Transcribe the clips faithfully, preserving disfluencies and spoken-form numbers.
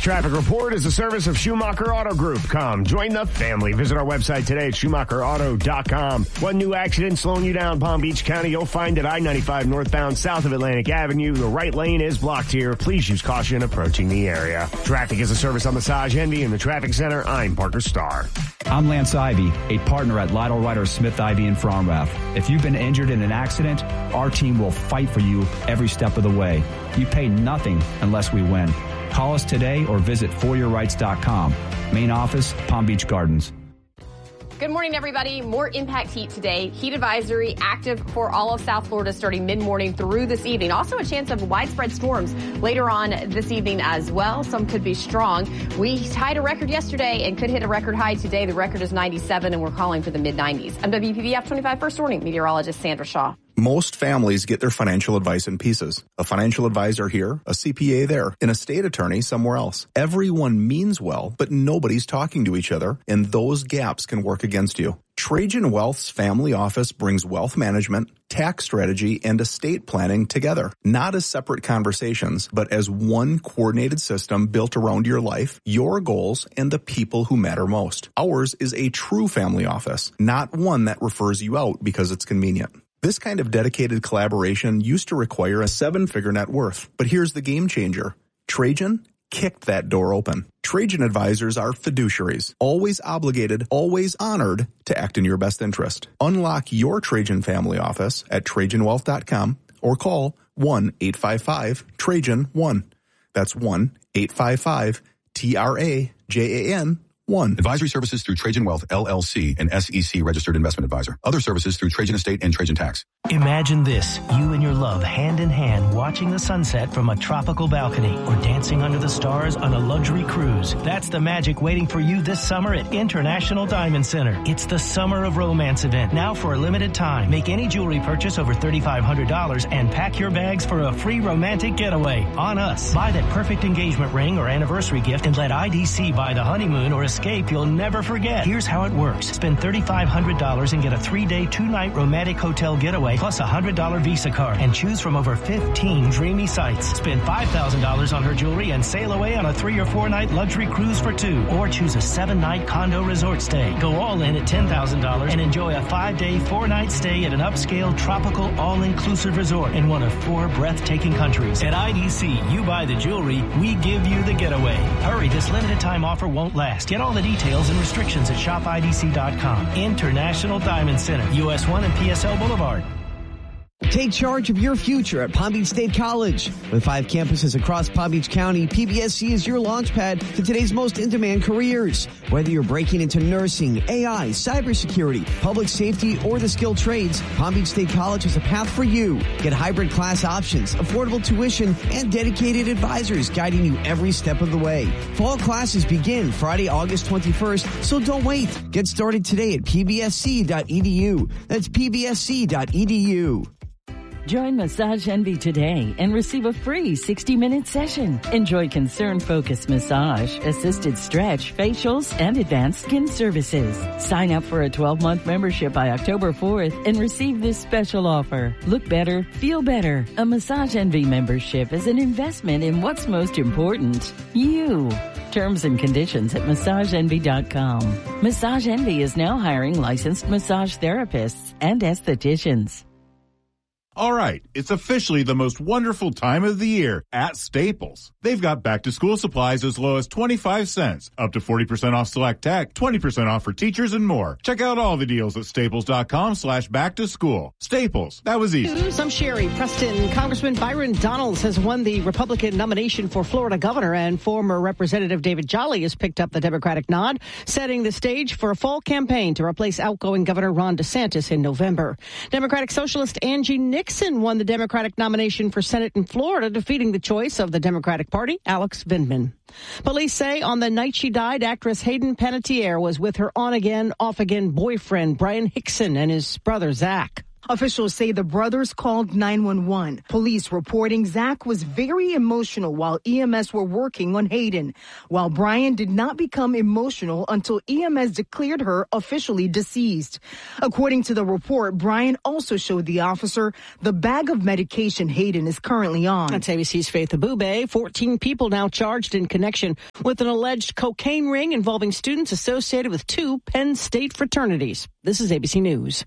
traffic report is a service of Schumacher Auto Group. Come, join the family. Visit our website today at schumacher auto dot com. One new accident slowing you down, Palm Beach County. You'll find at I ninety-five northbound south of Atlantic Avenue. The right lane is blocked here. Please use caution approaching the area. Traffic is a service on Massage Envy in the Traffic Center. I'm Parker Starr. I'm Lance Ivy, a partner at Lytle Ryder Smith Ivy in Front Rath. If you've been injured in an accident, our team will fight for you every step of the way. You pay nothing unless we win. Call us today or visit for your rights dot com. Main office, Palm Beach Gardens. Good morning, everybody. More impact heat today. Heat advisory active for all of South Florida starting mid-morning through this evening. Also a chance of widespread storms later on this evening as well. Some could be strong. We tied a record yesterday and could hit a record high today. The record is ninety-seven, and we're calling for the mid nineties. I'm W P B F twenty-five First Warning meteorologist Sandra Shaw. Most families get their financial advice in pieces. A financial advisor here, a C P A there, an estate attorney somewhere else. Everyone means well, but nobody's talking to each other, and those gaps can work against you. Trajan Wealth's family office brings wealth management, tax strategy, and estate planning together, not as separate conversations, but as one coordinated system built around your life, your goals, and the people who matter most. Ours is a true family office, not one that refers you out because it's convenient. This kind of dedicated collaboration used to require a seven-figure net worth, but here's the game changer. Trajan kicked that door open. Trajan advisors are fiduciaries, always obligated, always honored to act in your best interest. Unlock your Trajan family office at trajan wealth dot com or call one eight five five Trajan one. That's one eight five five T R A J A N one. Advisory services through Trajan Wealth, L L C, an S E C registered investment advisor. Other services through Trajan Estate and Trajan Tax. Imagine this, you and your love hand in hand watching the sunset from a tropical balcony or dancing under the stars on a luxury cruise. That's the magic waiting for you this summer at International Diamond Center. It's the Summer of Romance event, now for a limited time. Make any jewelry purchase over three thousand five hundred dollars and pack your bags for a free romantic getaway on us. Buy that perfect engagement ring or anniversary gift and let I D C buy the honeymoon or escape you'll never forget. Here's how it works. Spend three thousand five hundred dollars and get a three-day, two-night romantic hotel getaway plus a one hundred dollars Visa card and choose from over fifteen dreamy sites. Spend five thousand dollars on her jewelry and sail away on a three- or four-night luxury cruise for two. Or choose a seven-night condo resort stay. Go all in at ten thousand dollars and enjoy a five-day, four-night stay at an upscale, tropical, all-inclusive resort in one of four breathtaking countries. At I D C, you buy the jewelry, we give you the getaway. Hurry, this limited-time offer won't last. Get all the details and restrictions at shop I D C dot com. International Diamond Center, U S one and P S L Boulevard. Take charge of your future at Palm Beach State College. With five campuses across Palm Beach County, P B S C is your launchpad to today's most in-demand careers. Whether you're breaking into nursing, A I, cybersecurity, public safety, or the skilled trades, Palm Beach State College has a path for you. Get hybrid class options, affordable tuition, and dedicated advisors guiding you every step of the way. Fall classes begin Friday, August twenty-first, so don't wait. Get started today at P B S C dot E D U. That's P B S C dot E D U. Join Massage Envy today and receive a free sixty-minute session. Enjoy concern-focused massage, assisted stretch, facials, and advanced skin services. Sign up for a twelve-month membership by October fourth and receive this special offer. Look better, feel better. A Massage Envy membership is an investment in what's most important, you. Terms and conditions at massage envy dot com. Massage Envy is now hiring licensed massage therapists and estheticians. All right, it's officially the most wonderful time of the year at Staples. They've got back-to-school supplies as low as twenty-five cents, up to forty percent off select tech, twenty percent off for teachers, and more. Check out all the deals at staples.com slash back-to-school. Staples, that was easy. News, I'm Sherry Preston. Congressman Byron Donalds has won the Republican nomination for Florida governor, and former Representative David Jolly has picked up the Democratic nod, setting the stage for a fall campaign to replace outgoing Governor Ron DeSantis in November. Democratic Socialist Angie Nixon Nixon won the Democratic nomination for Senate in Florida, defeating the choice of the Democratic Party, Alex Vindman. Police say on the night she died, actress Hayden Panettiere was with her on-again, off-again boyfriend, Brian Hickson, and his brother, Zach. Officials say the brothers called nine one one. Police reporting Zach was very emotional while E M S were working on Hayden, while Brian did not become emotional until E M S declared her officially deceased. According to the report, Brian also showed the officer the bag of medication Hayden is currently on. That's A B C's Faith Abube. fourteen people now charged in connection with an alleged cocaine ring involving students associated with two Penn State fraternities. This is A B C News.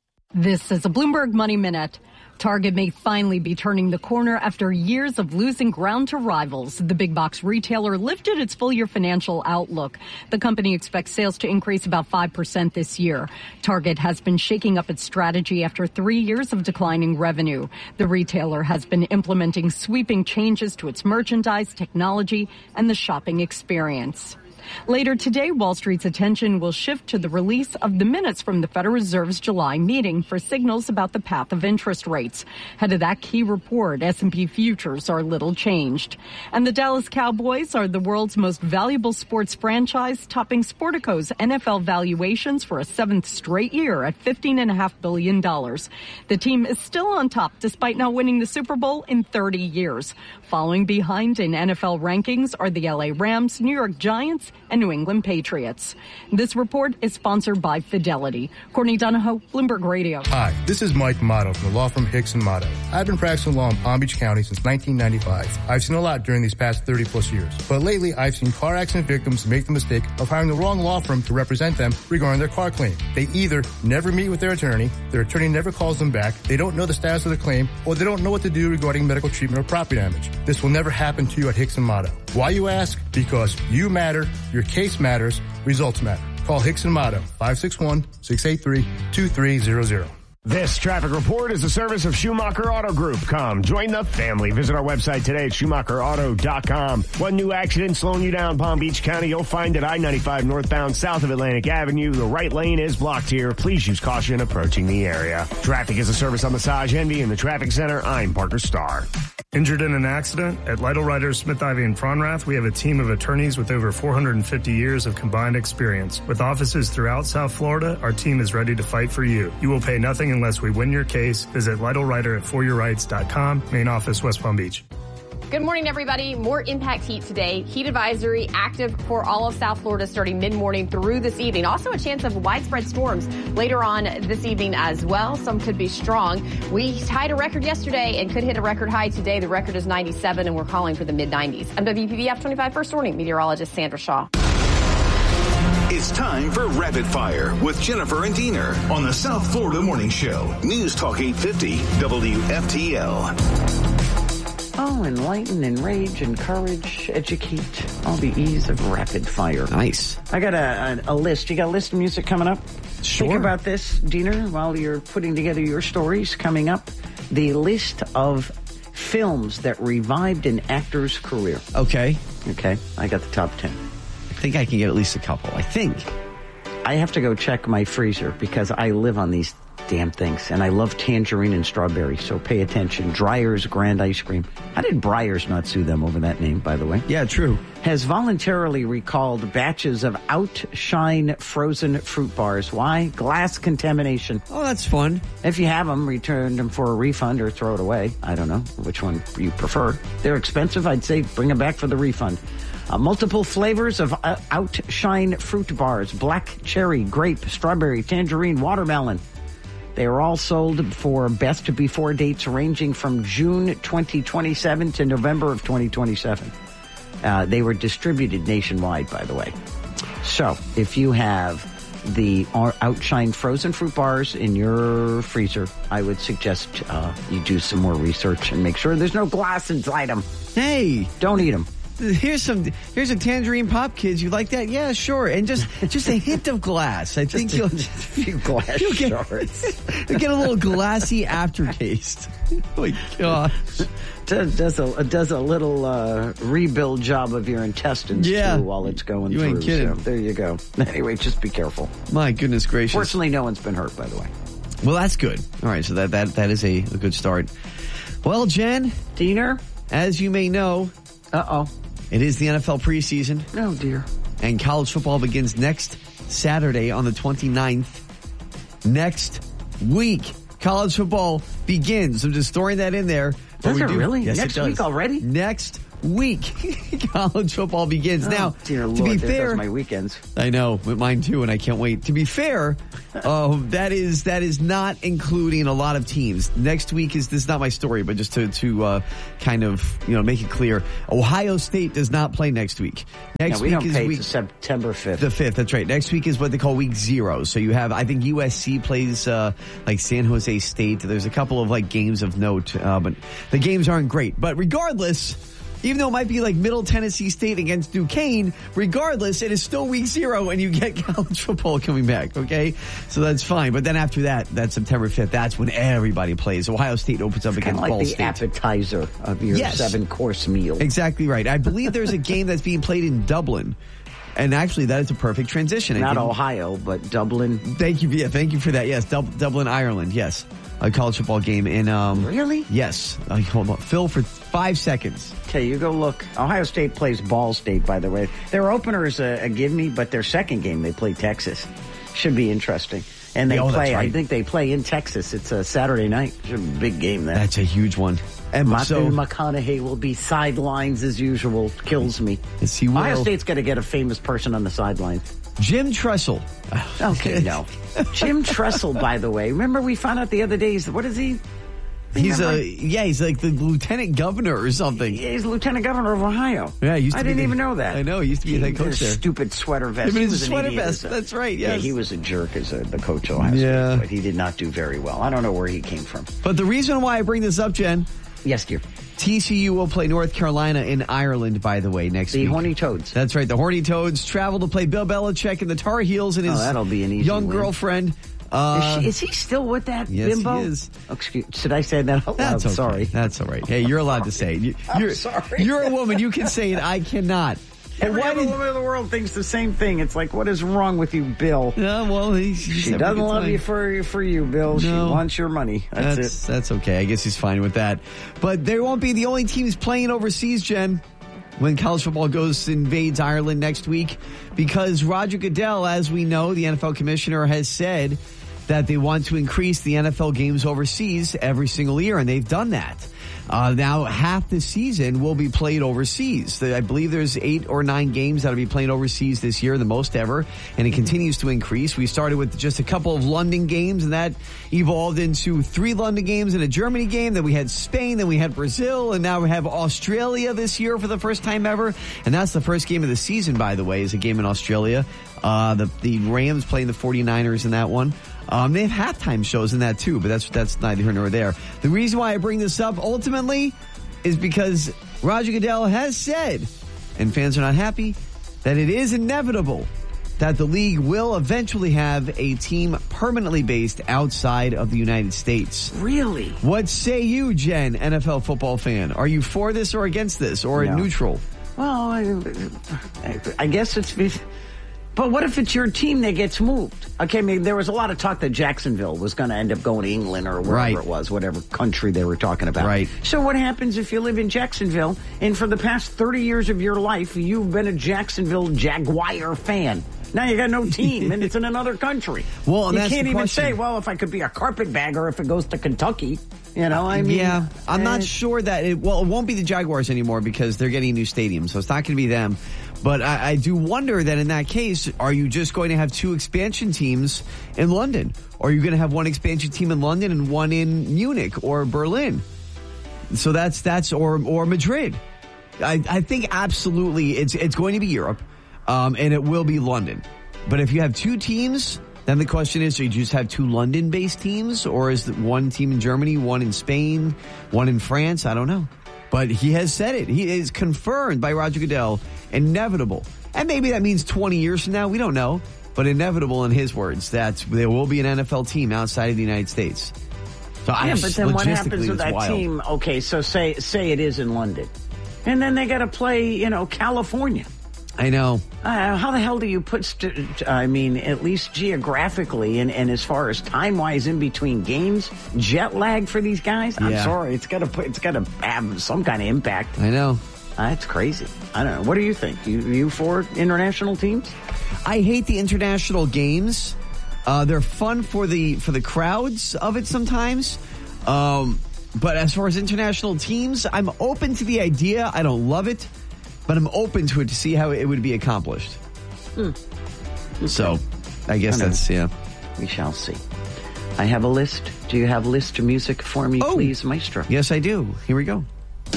This is a Bloomberg Money Minute. Target may finally be turning the corner after years of losing ground to rivals. The big box retailer lifted its full year financial outlook. The company expects sales to increase about five percent this year. Target has been shaking up its strategy after three years of declining revenue. The retailer has been implementing sweeping changes to its merchandise, technology, and the shopping experience. Later today, Wall Street's attention will shift to the release of the minutes from the Federal Reserve's July meeting for signals about the path of interest rates. Ahead of that key report, S and P futures are little changed. And the Dallas Cowboys are the world's most valuable sports franchise, topping Sportico's N F L valuations for a seventh straight year at fifteen point five billion dollars. The team is still on top despite not winning the Super Bowl in thirty years. Following behind in N F L rankings are the L A Rams, New York Giants, and New England Patriots. This report is sponsored by Fidelity. Courtney Donahoe, Bloomberg Radio. Hi, this is Mike Motto from the law firm Hicks and Motto. I've been practicing law in Palm Beach County since nineteen ninety-five. I've seen a lot during these past thirty plus years. But lately, I've seen car accident victims make the mistake of hiring the wrong law firm to represent them regarding their car claim. They either never meet with their attorney, their attorney never calls them back, they don't know the status of the claim, or they don't know what to do regarding medical treatment or property damage. This will never happen to you at Hicks and Motto. Why, you ask? Because you matter, your case matters, results matter. Call Hicks and Motto, five six one, six eight three, two three zero zero. This traffic report is a service of Schumacher Auto Group. Come, join the family. Visit our website today at Schumacher Auto dot com. One new accident slowing you down Palm Beach County. You'll find it I ninety-five northbound south of Atlantic Avenue. The right lane is blocked here. Please use caution approaching the area. Traffic is a service on Massage Envy in the Traffic Center. I'm Parker Starr. Injured in an accident? At Lytle Writers, Smith, Ivy, and Fronrath, we have a team of attorneys with over four hundred fifty years of combined experience. With offices throughout South Florida, our team is ready to fight for you. You will pay nothing unless we win your case. Visit Lytle Writer at for your rights dot com. Main office, West Palm Beach. Good morning, everybody. More impact heat today. Heat advisory active for all of South Florida starting mid-morning through this evening. Also a chance of widespread storms later on this evening as well. Some could be strong. We tied a record yesterday and could hit a record high today. The record is ninety-seven, and we're calling for the mid nineties. I'm W P B F twenty-five First Warning meteorologist Sandra Shaw. It's time for Rapid Fire with Jennifer and Diener on the South Florida Morning Show. News Talk eight fifty W F T L. Oh, enlighten, enrage, encourage, educate, all the ease of rapid fire. Nice. I got a, a, a list. You got a list of music coming up? Sure. Think about this, Diener, while you're putting together your stories coming up. The list of films that revived an actor's career. Okay. Okay, I got the top ten. I think I can get at least a couple. I think. I have to go check my freezer because I live on these damn things. And I love tangerine and strawberry, so pay attention. Dreyer's Grand Ice Cream. How did Breyers not sue them over that name, by the way? Yeah, true. Has voluntarily recalled batches of Outshine frozen fruit bars. Why? Glass contamination. Oh, that's fun. If you have them, return them for a refund or throw it away. I don't know which one you prefer. They're expensive. I'd say bring them back for the refund. Uh, multiple flavors of uh, Outshine fruit bars. Black cherry, grape, strawberry, tangerine, watermelon. They are all sold for best before dates ranging from June twenty twenty-seven to November of twenty twenty-seven. Uh, they were distributed nationwide, by the way. So if you have the Outshine frozen fruit bars in your freezer, I would suggest uh, you do some more research and make sure there's no glass inside them. Hey, don't eat them. Here's some. Here's a tangerine pop, kids. You like that? Yeah, sure. And just just a hint of glass. I think you'll just a few glass you'll get, shards. You'll get a little glassy aftertaste. Oh my gosh! Does, does a does a little uh, rebuild job of your intestines yeah. too while it's going you through. Ain't kidding. So there you go. Anyway, just be careful. My goodness gracious! Fortunately, no one's been hurt, by the way. Well, that's good. All right, so that that that is a, a good start. Well, Jen, Diener, as you may know, uh oh. it is the N F L preseason. Oh, dear. And college football begins next Saturday on the twenty-ninth. Next week, college football begins. I'm just throwing that in there. Does we it do, really? Yes, Next it does. week already? Next week, college football begins. Oh, now, dear to Lord, be there fair, goes my weekends. I know, with mine too, and I can't wait. To be fair, uh, that is that is not including a lot of teams. Next week is this is not my story, but just to to uh, kind of you know make it clear, Ohio State does not play next week. Next yeah, we week don't is pay week to September fifth. The fifth, that's right. Next week is what they call week zero. So you have, I think U S C plays uh, like San Jose State. There's a couple of like games of note, uh, but the games aren't great. But regardless, even though it might be like Middle Tennessee State against Duquesne, regardless, it is still week zero and you get college football coming back, okay? So that's fine. But then after that, that's September fifth, that's when everybody plays. Ohio State opens up It's against kind of Ball like the State. appetizer of your Yes. seven-course meal. Exactly right. I believe there's a game that's being played in Dublin. And actually, that is a perfect transition. I Not didn't- Ohio, but Dublin. Thank you. Yeah, thank you for that. Yes, Dub- Dublin, Ireland. Yes, a college football game in. Um, really? Yes. Uh, hold on, Phil, for five seconds. Okay, you go look. Ohio State plays Ball State, by the way. Their opener is a, a give me, but their second game they play Texas. Should be interesting. And they Oh, that's play. right. I think they play in Texas. It's a Saturday night. It's a big game there. That's a huge one. And Matthew so, McConaughey will be sidelines as usual. Kills me. Yes, he will. Ohio State's got to get a famous person on the sidelines. Jim Tressel. Okay, no. Jim Tressel, by the way. Remember we found out the other days, what is he? He's Remember? a yeah. He's like the lieutenant governor or something. Yeah, he's lieutenant governor of Ohio. Yeah, he used to I be didn't the- even know that. I know. He used to be the head He- coach his there. Stupid sweater vest. Him in He his was an sweater idiot vest. as a- That's right, Yeah, yes. he was a jerk as a, the coach of Ohio Yeah. State, but he did not do very well. I don't know where he came from. But the reason why I bring this up, Jen. Yes, dear. T C U will play North Carolina in Ireland, by the way, next The week. Horny Toads. That's right. The Horny Toads travel to play Bill Belichick and the Tar Heels and his Oh, that'll be an easy young win. girlfriend. Uh, is, she, is he still with that yes, bimbo? he is. Oh, excuse, should I say that out loud? That's okay. Sorry. That's all right. Hey, you're allowed to say it. You, I'm you're, sorry. You're a woman. You can say it. I cannot. But Every why other did? woman in the world thinks the same thing. It's like, what is wrong with you, Bill? Yeah, well, he's, he's She having a doesn't good love time. you for for you, Bill. She No. wants your money. That's, That's it. that's okay. I guess he's fine with that. But they won't be the only teams playing overseas, Jen, when college football goes invades Ireland next week, because Roger Goodell, as we know, the N F L commissioner, has said that they want to increase the N F L games overseas every single year, and they've done that. Uh, now, half the season will be played overseas. I believe there's eight or nine games that'll be playing overseas this year, the most ever, and it continues to increase. We started with just a couple of London games, and that evolved into three London games and a Germany game. Then we had Spain, then we had Brazil, and now we have Australia this year for the first time ever. And that's the first game of the season, by the way, is a game in Australia. Uh, the, the Rams playing the 49ers in that one. Um, they have halftime shows in that too, but that's that's neither here nor there. The reason why I bring this up ultimately is because Roger Goodell has said, and fans are not happy, that it is inevitable that the league will eventually have a team permanently based outside of the United States. Really? What say you, Jen, N F L football fan? Are you for this or against this, or No. neutral? Well, I, I guess it's... But what if it's your team that gets moved? Okay, I mean, there was a lot of talk that Jacksonville was going to end up going to England or wherever Right. it was, whatever country they were talking about. Right. So what happens if you live in Jacksonville and for the past thirty years of your life, you've been a Jacksonville Jaguar fan? Now you got no team and it's in another country. Well, and you that's can't the even question. say, well, if I could be a carpetbagger if it goes to Kentucky. You know, I mean... yeah, I'm not eh, sure that it, well, it won't be the Jaguars anymore because they're getting a new stadium, so it's not going to be them. But I, I do wonder that in that case, are you just going to have two expansion teams in London? Or are you going to have one expansion team in London and one in Munich or Berlin? So that's, that's, or, or Madrid. I, I think absolutely it's, it's going to be Europe, um, and it will be London. But if you have two teams, then the question is, do you just have two London-based teams, or is it one team in Germany, one in Spain, one in France? I don't know. But he has said it. He is confirmed by Roger Goodell, inevitable. And maybe that means twenty years from now, we don't know. But inevitable in his words, that there will be an N F L team outside of the United States. So Yeah, I, but then what happens logistically, with it's that wild. team? Okay, so say say it is in London. And then they got to play, you know, California. I know. Uh, how the hell do you put, st- I mean, at least geographically and, and as far as time-wise in between games, jet lag for these guys? I'm Yeah. sorry, it's got to put, it's got to have some kind of impact. I know. That's crazy. I don't know. What do you think? You, you for international teams? I hate the international games. Uh, they're fun for the for the crowds of it sometimes. Um, but as far as international teams, I'm open to the idea. I don't love it, but I'm open to it to see how it would be accomplished. Hmm. Okay. So, I guess I that's, yeah. We shall see. I have a list. Do you have list music for me, oh. please, Maestro? Yes, I do. Here we go.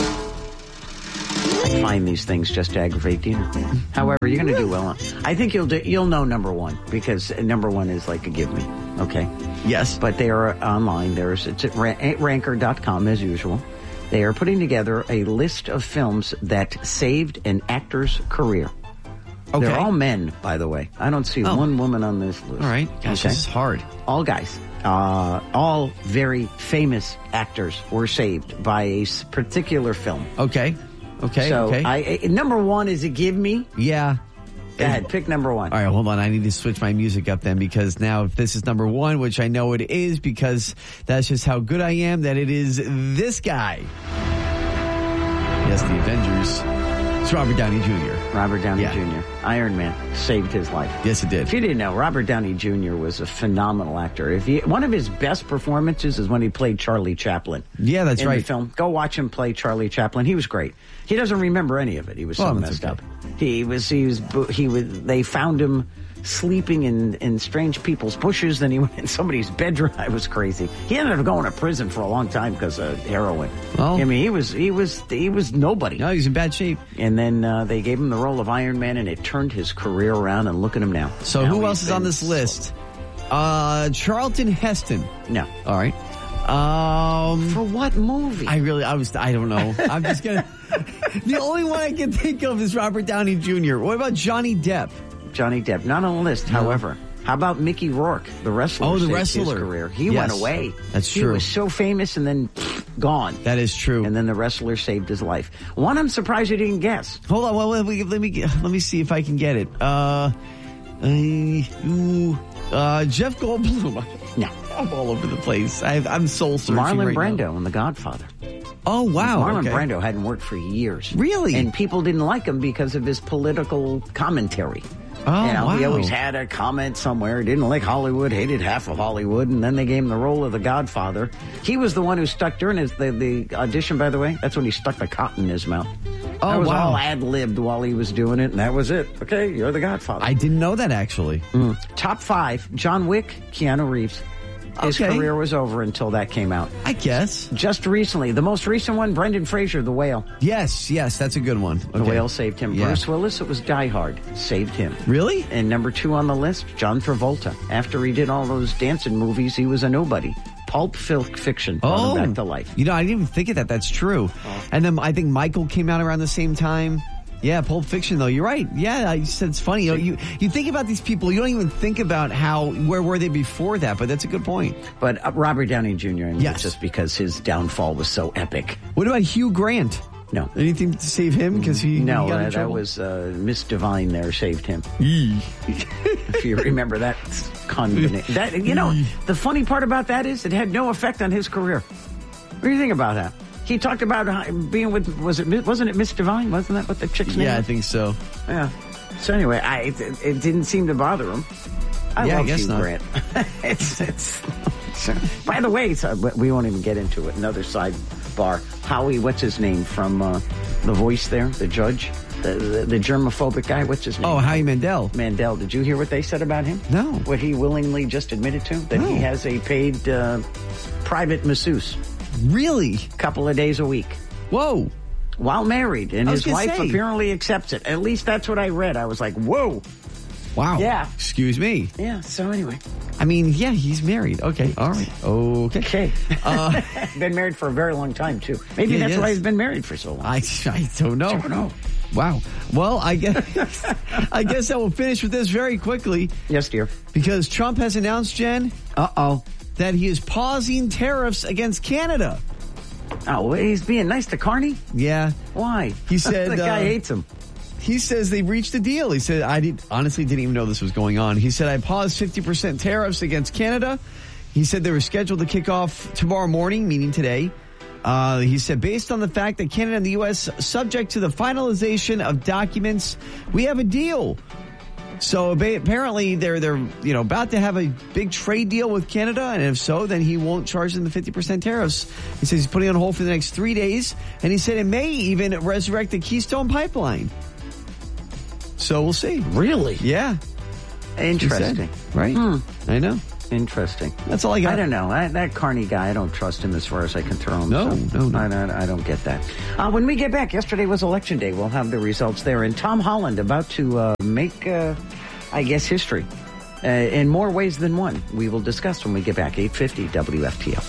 I find these things just to aggravate Dina. However, you're going to do well. I think you'll do, you'll know number one because number one is like a give me. Okay. Yes. But they are online. There's it's at ranker dot com as usual. They are putting together a list of films that saved an actor's career. Okay. They're all men, by the way. I don't see oh. one woman on this list. All right. Gosh, okay. This is hard. All guys. Uh, all very famous actors were saved by a particular film. Okay. Okay. So okay. I, I, number one is a give me. Yeah. Go ahead, pick number one. All right, hold on. I need to switch my music up then because now if this is number one, which I know it is because that's just how good I am, that it is this guy. Yes, the Avengers. It's Robert Downey Junior Robert Downey yeah. Junior Iron Man saved his life. Yes, it did. If you didn't know, Robert Downey Junior was a phenomenal actor. If you, one of his best performances is when he played Charlie Chaplin. Yeah, that's in right. The film. Go watch him play Charlie Chaplin. He was great. He doesn't remember any of it. He was so well, messed okay. up. He was. He was. He was. They found him sleeping in, in strange people's bushes. Then he went in somebody's bedroom. I was crazy. He ended up going to prison for a long time because of heroin. Well, I mean, he was he was he was nobody. No, he's in bad shape. And then uh, they gave him the role of Iron Man, and it turned his career around. And look at him now. So now who else is on this list? Uh, Charlton Heston. No. All right. Um, for what movie? I really, I was, I don't know. I'm just gonna. The only one I can think of is Robert Downey Junior What about Johnny Depp? Johnny Depp, not on the list. No. However, how about Mickey Rourke, the wrestler? Oh, the saved wrestler. His career. He yes. went away. That's true. He was so famous and then pfft, gone. That is true. And then the wrestler saved his life. One, I'm surprised you didn't guess. Hold on. Well, let me let me, let me see if I can get it. Uh, uh, ooh, uh Jeff Goldblum. No. I'm all over the place. I, I'm soul searching Marlon right Brando now. in The Godfather. Oh, wow. Marlon okay. Brando hadn't worked for years. Really? And people didn't like him because of his political commentary. Oh, you know, wow. He always had a comment somewhere. He didn't like Hollywood, hated half of Hollywood, and then they gave him the role of The Godfather. He was the one who stuck during his the, the audition, by the way. That's when he stuck the cotton in his mouth. Oh, that was wow. all ad-libbed while he was doing it, and that was it. Okay, you're The Godfather. I didn't know that, actually. Mm. Top five, John Wick, Keanu Reeves. His okay. career was over until that came out. I guess. Just recently. The most recent one, Brendan Fraser, The Whale. Yes, yes, that's a good one. Okay. The Whale saved him. Yeah. Bruce Willis, it was Die Hard, saved him. Really? And number two on the list, John Travolta. After he did all those dancing movies, he was a nobody. Pulp Fiction brought oh, him back to life. You know, I didn't even think of that. That's true. Oh. And then I think Michael came out around the same time. Yeah, Pulp Fiction, though. You're right. Yeah, I said it's funny. You know, you, you think about these people, you don't even think about how, where were they before that, but that's a good point. But uh, Robert Downey Junior, and yes. just because his downfall was so epic. What about Hugh Grant? No. Anything to save him? Because he, no, he got in uh, that trouble? was uh, Miss Divine there saved him. If you remember that combination. That, you know, the funny part about that is it had no effect on his career. What do you think about that? He talked about being with, was it, wasn't it Miss Divine? Wasn't that what the chick's name Yeah, was? I think so. Yeah. So anyway, I, it, it didn't seem to bother him. I yeah, love I guess Hugh not. Grant. it's, it's, it's, by the way, so we won't even get into it. Another sidebar. Howie, what's his name from uh, The Voice there? The judge? The, the, the germophobic guy? What's his name? Oh, Howie Mandel. Mandel. Did you hear what they said about him? No. What he willingly just admitted to? That no. he has a paid uh, private masseuse. Really? Couple of days a week. Whoa. While married. And his wife say. apparently accepts it. At least that's what I read. I was like, whoa. Wow. Yeah. Excuse me. Yeah, so anyway. I mean, yeah, he's married. Okay. All right. Okay. Okay. Uh, been married for a very long time, too. Maybe yeah, that's why he's been married for so long. I, I don't know. I don't know. Wow. Well, I guess I guess I will finish with this very quickly. Yes, dear. Because Trump has announced, Jen, uh-oh, that he is pausing tariffs against Canada. Oh, well, he's being nice to Carney? Yeah. Why? He said the guy uh, hates him. He says they reached a deal. He said, I did, honestly didn't even know this was going on. He said, I paused fifty percent tariffs against Canada. He said they were scheduled to kick off tomorrow morning, meaning today. Uh, he said, based on the fact that Canada and the U S subject to the finalization of documents, we have a deal. So ba- apparently they're they're you know about to have a big trade deal with Canada, and if so, then he won't charge them the fifty percent tariffs. He says he's putting on hold for the next three days, and he said it may even resurrect the Keystone Pipeline. So we'll see. Really? Yeah. Interesting. Right? Hmm. I know. Interesting. That's all I got. I don't know. I, that Carney guy, I don't trust him as far as I can throw him. No, so no, no. I, I, I don't get that. Uh, when we get back, yesterday was Election Day. We'll have the results there. And Tom Holland about to uh, make, uh, I guess, history uh, in more ways than one. We will discuss when we get back. eight fifty W F T L.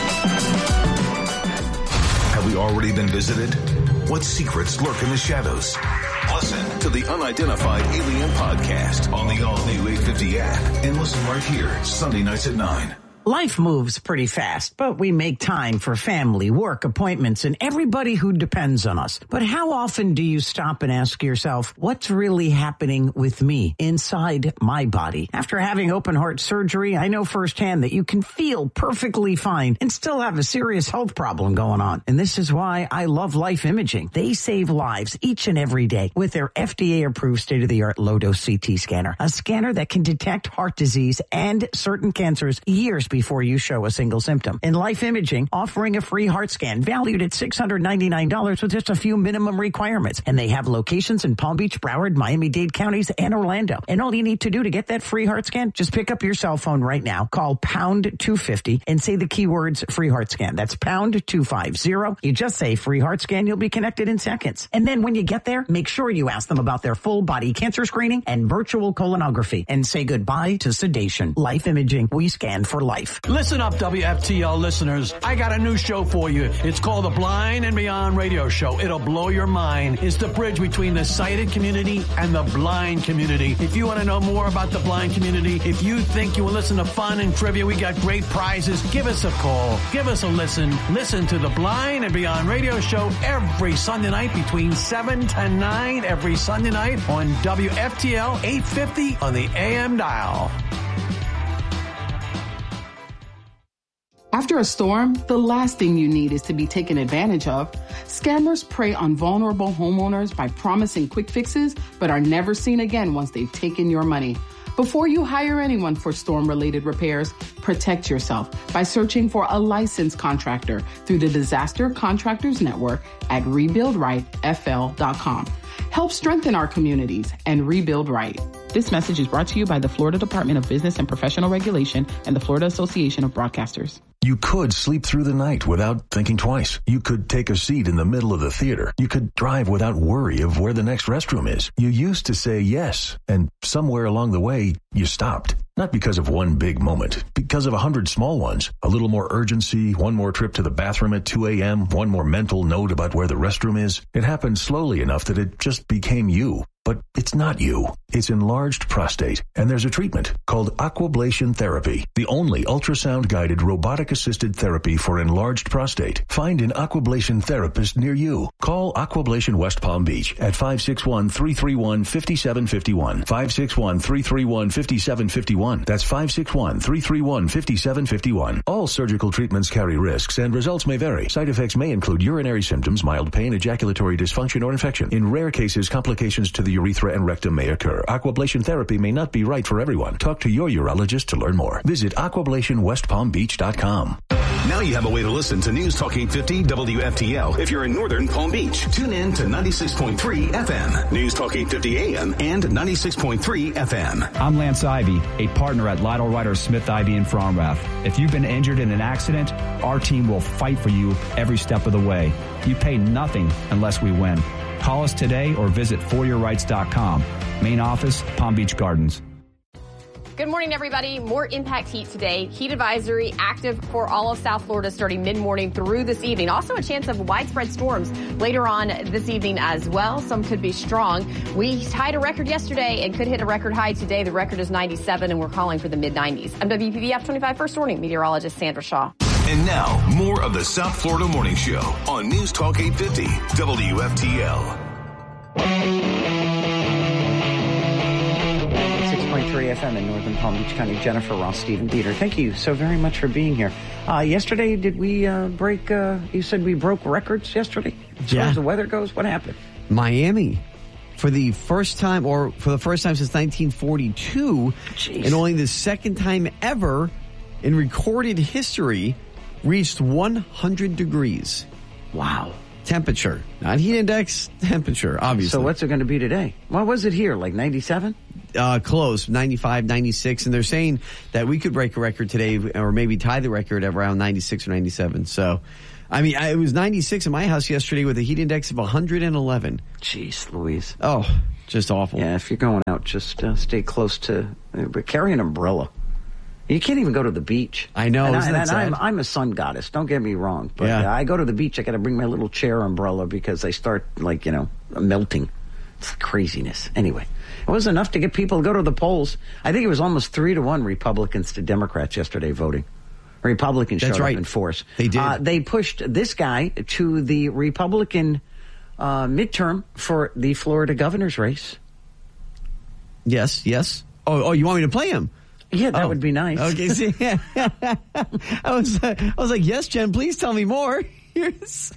Have we already been visited? What secrets lurk in the shadows? Listen to the Unidentified Alien Podcast on the all-new eight fifty app and listen right here Sunday nights at nine. Life moves pretty fast, but we make time for family, work, appointments, and everybody who depends on us. But how often do you stop and ask yourself, what's really happening with me inside my body? After having open heart surgery, I know firsthand that you can feel perfectly fine and still have a serious health problem going on. And this is why I love Life Imaging. They save lives each and every day with their F D A-approved state-of-the-art low-dose C T scanner, a scanner that can detect heart disease and certain cancers years before you show a single symptom. And Life Imaging offering a free heart scan valued at six hundred ninety-nine dollars with just a few minimum requirements. And they have locations in Palm Beach, Broward, Miami-Dade counties, and Orlando. And all you need to do to get that free heart scan, just pick up your cell phone right now, call pound two fifty and say the keywords free heart scan. That's pound two fifty. You just say free heart scan, you'll be connected in seconds. And then when you get there, make sure you ask them about their full body cancer screening and virtual colonography and say goodbye to sedation. Life Imaging, we scan for life. Listen up, W F T L listeners. I got a new show for you. It's called The Blind and Beyond Radio Show. It'll blow your mind. It's the bridge between the sighted community and the blind community. If you want to know more about the blind community, if you think you will listen to fun and trivia, we got great prizes. Give us a call. Give us a listen. Listen to The Blind and Beyond Radio Show every Sunday night between seven to nine every Sunday night on W F T L eight fifty on the A M dial. After a storm, the last thing you need is to be taken advantage of. Scammers prey on vulnerable homeowners by promising quick fixes, but are never seen again once they've taken your money. Before you hire anyone for storm-related repairs, protect yourself by searching for a licensed contractor through the Disaster Contractors Network at rebuild right F L dot com. Help strengthen our communities and rebuild right. This message is brought to you by the Florida Department of Business and Professional Regulation and the Florida Association of Broadcasters. You could sleep through the night without thinking twice. You could take a seat in the middle of the theater. You could drive without worry of where the next restroom is. You used to say yes, and somewhere along the way, you stopped. Not because of one big moment, because of a hundred small ones. A little more urgency, one more trip to the bathroom at two a.m., one more mental note about where the restroom is. It happened slowly enough that it just became you. But it's not you. It's enlarged prostate, and there's a treatment called aquablation therapy, the only ultrasound-guided robotic-assisted therapy for enlarged prostate. Find an aquablation therapist near you. Call Aquablation West Palm Beach at five six one, three three one, five seven five one, five six one, three three one, five seven five one. That's five six one, three three one, five seven five one. All surgical treatments carry risks, and results may vary. Side effects may include urinary symptoms, mild pain, ejaculatory dysfunction, or infection. In rare cases, complications to the urethra and rectum may occur. Aquablation therapy may not be right for everyone. Talk to your urologist to learn more. Visit aquablation west palm beach dot com. Now you have a way to listen to News Talk eight fifty W F T L if you're in northern Palm Beach. Tune in to ninety-six point three F M, News Talk eight fifty A M, and ninety-six point three F M. I'm Lance Ivy, a partner at Lytle Ryder Smith Ivy in Fromrath. If you've been injured in an accident, our team will fight for you every step of the way. You pay nothing unless we win. Call us today or visit for your rights dot com. Main office, Palm Beach Gardens. Good morning, everybody. More impact heat today. Heat advisory active for all of South Florida starting mid-morning through this evening. Also a chance of widespread storms later on this evening as well. Some could be strong. We tied a record yesterday and could hit a record high today. The record is ninety-seven, and we're calling for the mid nineties. I'm W P B F twenty-five First Warning meteorologist Sandra Shaw. And now, more of the South Florida Morning Show on News Talk eight fifty W F T L. six point three F M in northern Palm Beach County. Jennifer, Ross, Stephen, Peter, thank you so very much for being here. Uh, yesterday, did we uh, break, uh, you said we broke records yesterday? As yeah. far as the weather goes, what happened? Miami, for the first time, or for the first time since nineteen forty-two, Jeez. And only the second time ever in recorded history, reached one hundred degrees. Wow. Temperature, not heat index, temperature, obviously. So what's it going to be today? What was it here, like ninety-seven? Uh, close, ninety-five, ninety-six, and they're saying that we could break a record today, or maybe tie the record at around ninety-six or ninety-seven. So, I mean, I, it was ninety-six in my house yesterday with a heat index of one hundred eleven. Jeez Louise. Oh, just awful. Yeah, if you're going out, just uh, stay close to, uh, carry an umbrella. You can't even go to the beach. I know. And, isn't I, that and sad? I'm, I'm a sun goddess. Don't get me wrong. But Yeah. uh, I go to the beach, I got to bring my little chair umbrella because they start, like, you know, melting. It's craziness. Anyway, it was enough to get people to go to the polls. I think it was almost three to one Republicans to Democrats yesterday voting. Republicans That's showed right. up in force. They did. Uh, they pushed this guy to the Republican uh, midterm for the Florida governor's race. Yes, yes. Oh, oh, you want me to play him? Yeah, that Oh, would be nice. Okay, see, I was, uh, I was like, yes, Jen, please tell me more. Here's,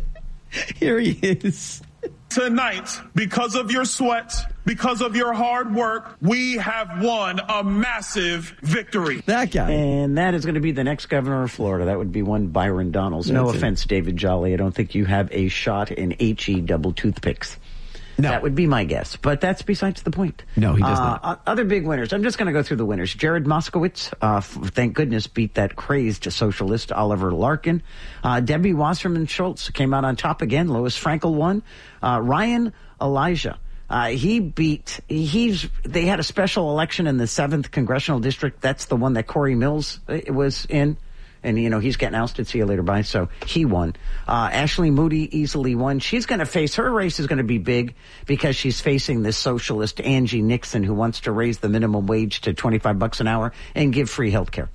here he is. Tonight, because of your sweat, because of your hard work, we have won a massive victory. That guy. And that is going to be the next governor of Florida. That would be one Byron Donalds. No That's it. offense, David Jolly. I don't think you have a shot in H E double toothpicks. No. That would be my guess. But that's besides the point. No, he does Uh, not. uh, Other big winners. I'm just going to go through the winners. Jared Moskowitz, uh, f- thank goodness, beat that crazed socialist Oliver Larkin. Uh, Debbie Wasserman Schultz came out on top again. Lois Frankel won. Uh, Ryan Elijah. Uh, he beat, he's, they had a special election in the seventh congressional district. That's the one that Corey Mills uh, was in. And, you know, he's getting ousted. See you later. Bye. So he won. Uh, Ashley Moody easily won. She's going to face, her race is going to be big because she's facing this socialist Angie Nixon who wants to raise the minimum wage to twenty-five bucks an hour and give free health care.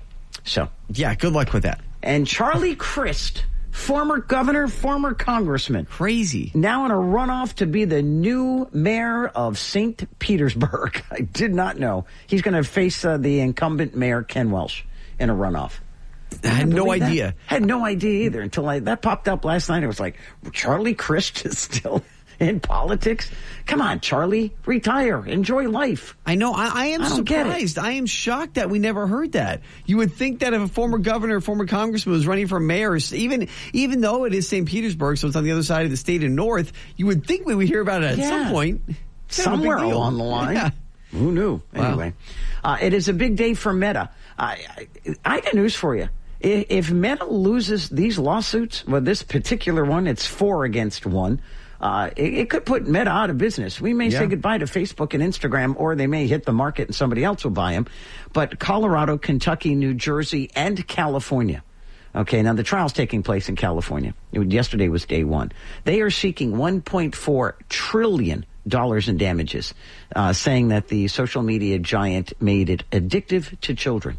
So. Yeah, good luck with that. And Charlie Crist, former governor, former congressman. Crazy. Now in a runoff to be the new mayor of Saint Petersburg. I did not know. He's going to face uh, the incumbent mayor, Ken Welsh, in a runoff. I had no believe that? idea. Had no idea either until I, that popped up last night. I was like, Charlie Crist is still in politics? Come on, Charlie, retire, enjoy life. I know. I, I am I don't get it. surprised. I am shocked that we never heard that. You would think that if a former governor, former congressman was running for mayor, even even though it is Saint Petersburg, so it's on the other side of the state in North, you would think we would hear about it at Yeah. some point. It's kind of a big Somewhere deal. along the line. Yeah. Who knew? Wow. Anyway, uh, it is a big day for Meta. I, I, I got news for you. I- If Meta loses these lawsuits, well, this particular one, it's four against one. Uh, it, it could put Meta out of business. We may Yeah. say goodbye to Facebook and Instagram, or they may hit the market and somebody else will buy them. But Colorado, Kentucky, New Jersey, and California. Okay, now the trial's taking place in California. It- yesterday was day one. They are seeking one point four trillion dollars in damages, uh, saying that the social media giant made it addictive to children.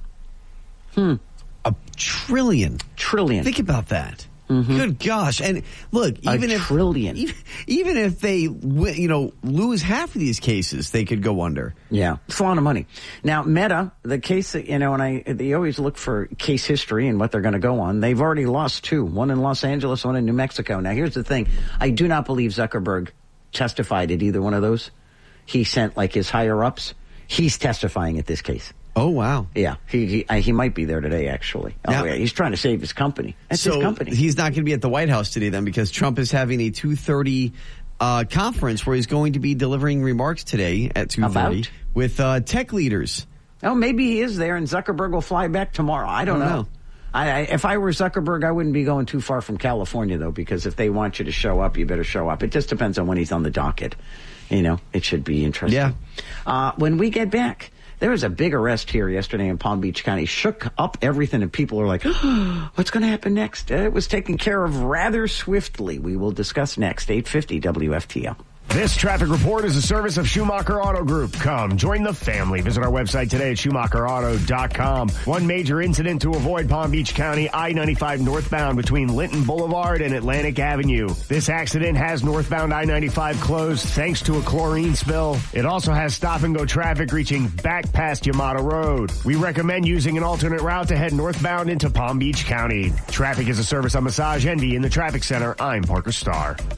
Hmm. A trillion. Trillion. Think about that. Mm-hmm. Good gosh. And look, A even if trillion. Even, even if they wi- you know lose half of these cases, they could go under. Yeah, it's a lot of money. Now, Meta, the case that, you know, and I, they always look for case history and what they're going to go on. They've already lost two, one in Los Angeles, one in New Mexico. Now, here's the thing. I do not believe Zuckerberg testified at either one of those. He sent like his higher ups. He's testifying at this case. Oh, wow. Yeah, he he, uh, he might be there today, actually. Oh, Now- yeah, he's trying to save his company. That's so his company. he's not going to be at the White House today then, because Trump is having a two thirty uh, conference where he's going to be delivering remarks today at two thirty About? with uh, tech leaders. Oh, maybe he is there, and Zuckerberg will fly back tomorrow. I don't I don't know. know. I, I, if I were Zuckerberg, I wouldn't be going too far from California, though, because if they want you to show up, you better show up. It just depends on when he's on the docket. You know, it should be interesting. Yeah. Uh, when we get back, there was a big arrest here yesterday in Palm Beach County. Shook up everything, and people are like, oh, what's going to happen next? Uh, it was taken care of rather swiftly. We will discuss next. eight fifty W F T L. This traffic report is a service of Schumacher Auto Group. Come, join the family. Visit our website today at Schumacher Auto dot com. One major incident to avoid Palm Beach County, I ninety-five northbound between Linton Boulevard and Atlantic Avenue. This accident has northbound I ninety-five closed thanks to a chlorine spill. It also has stop-and-go traffic reaching back past Yamato Road. We recommend using an alternate route to head northbound into Palm Beach County. Traffic is a service of Massage Envy in the traffic center. I'm Parker Starr.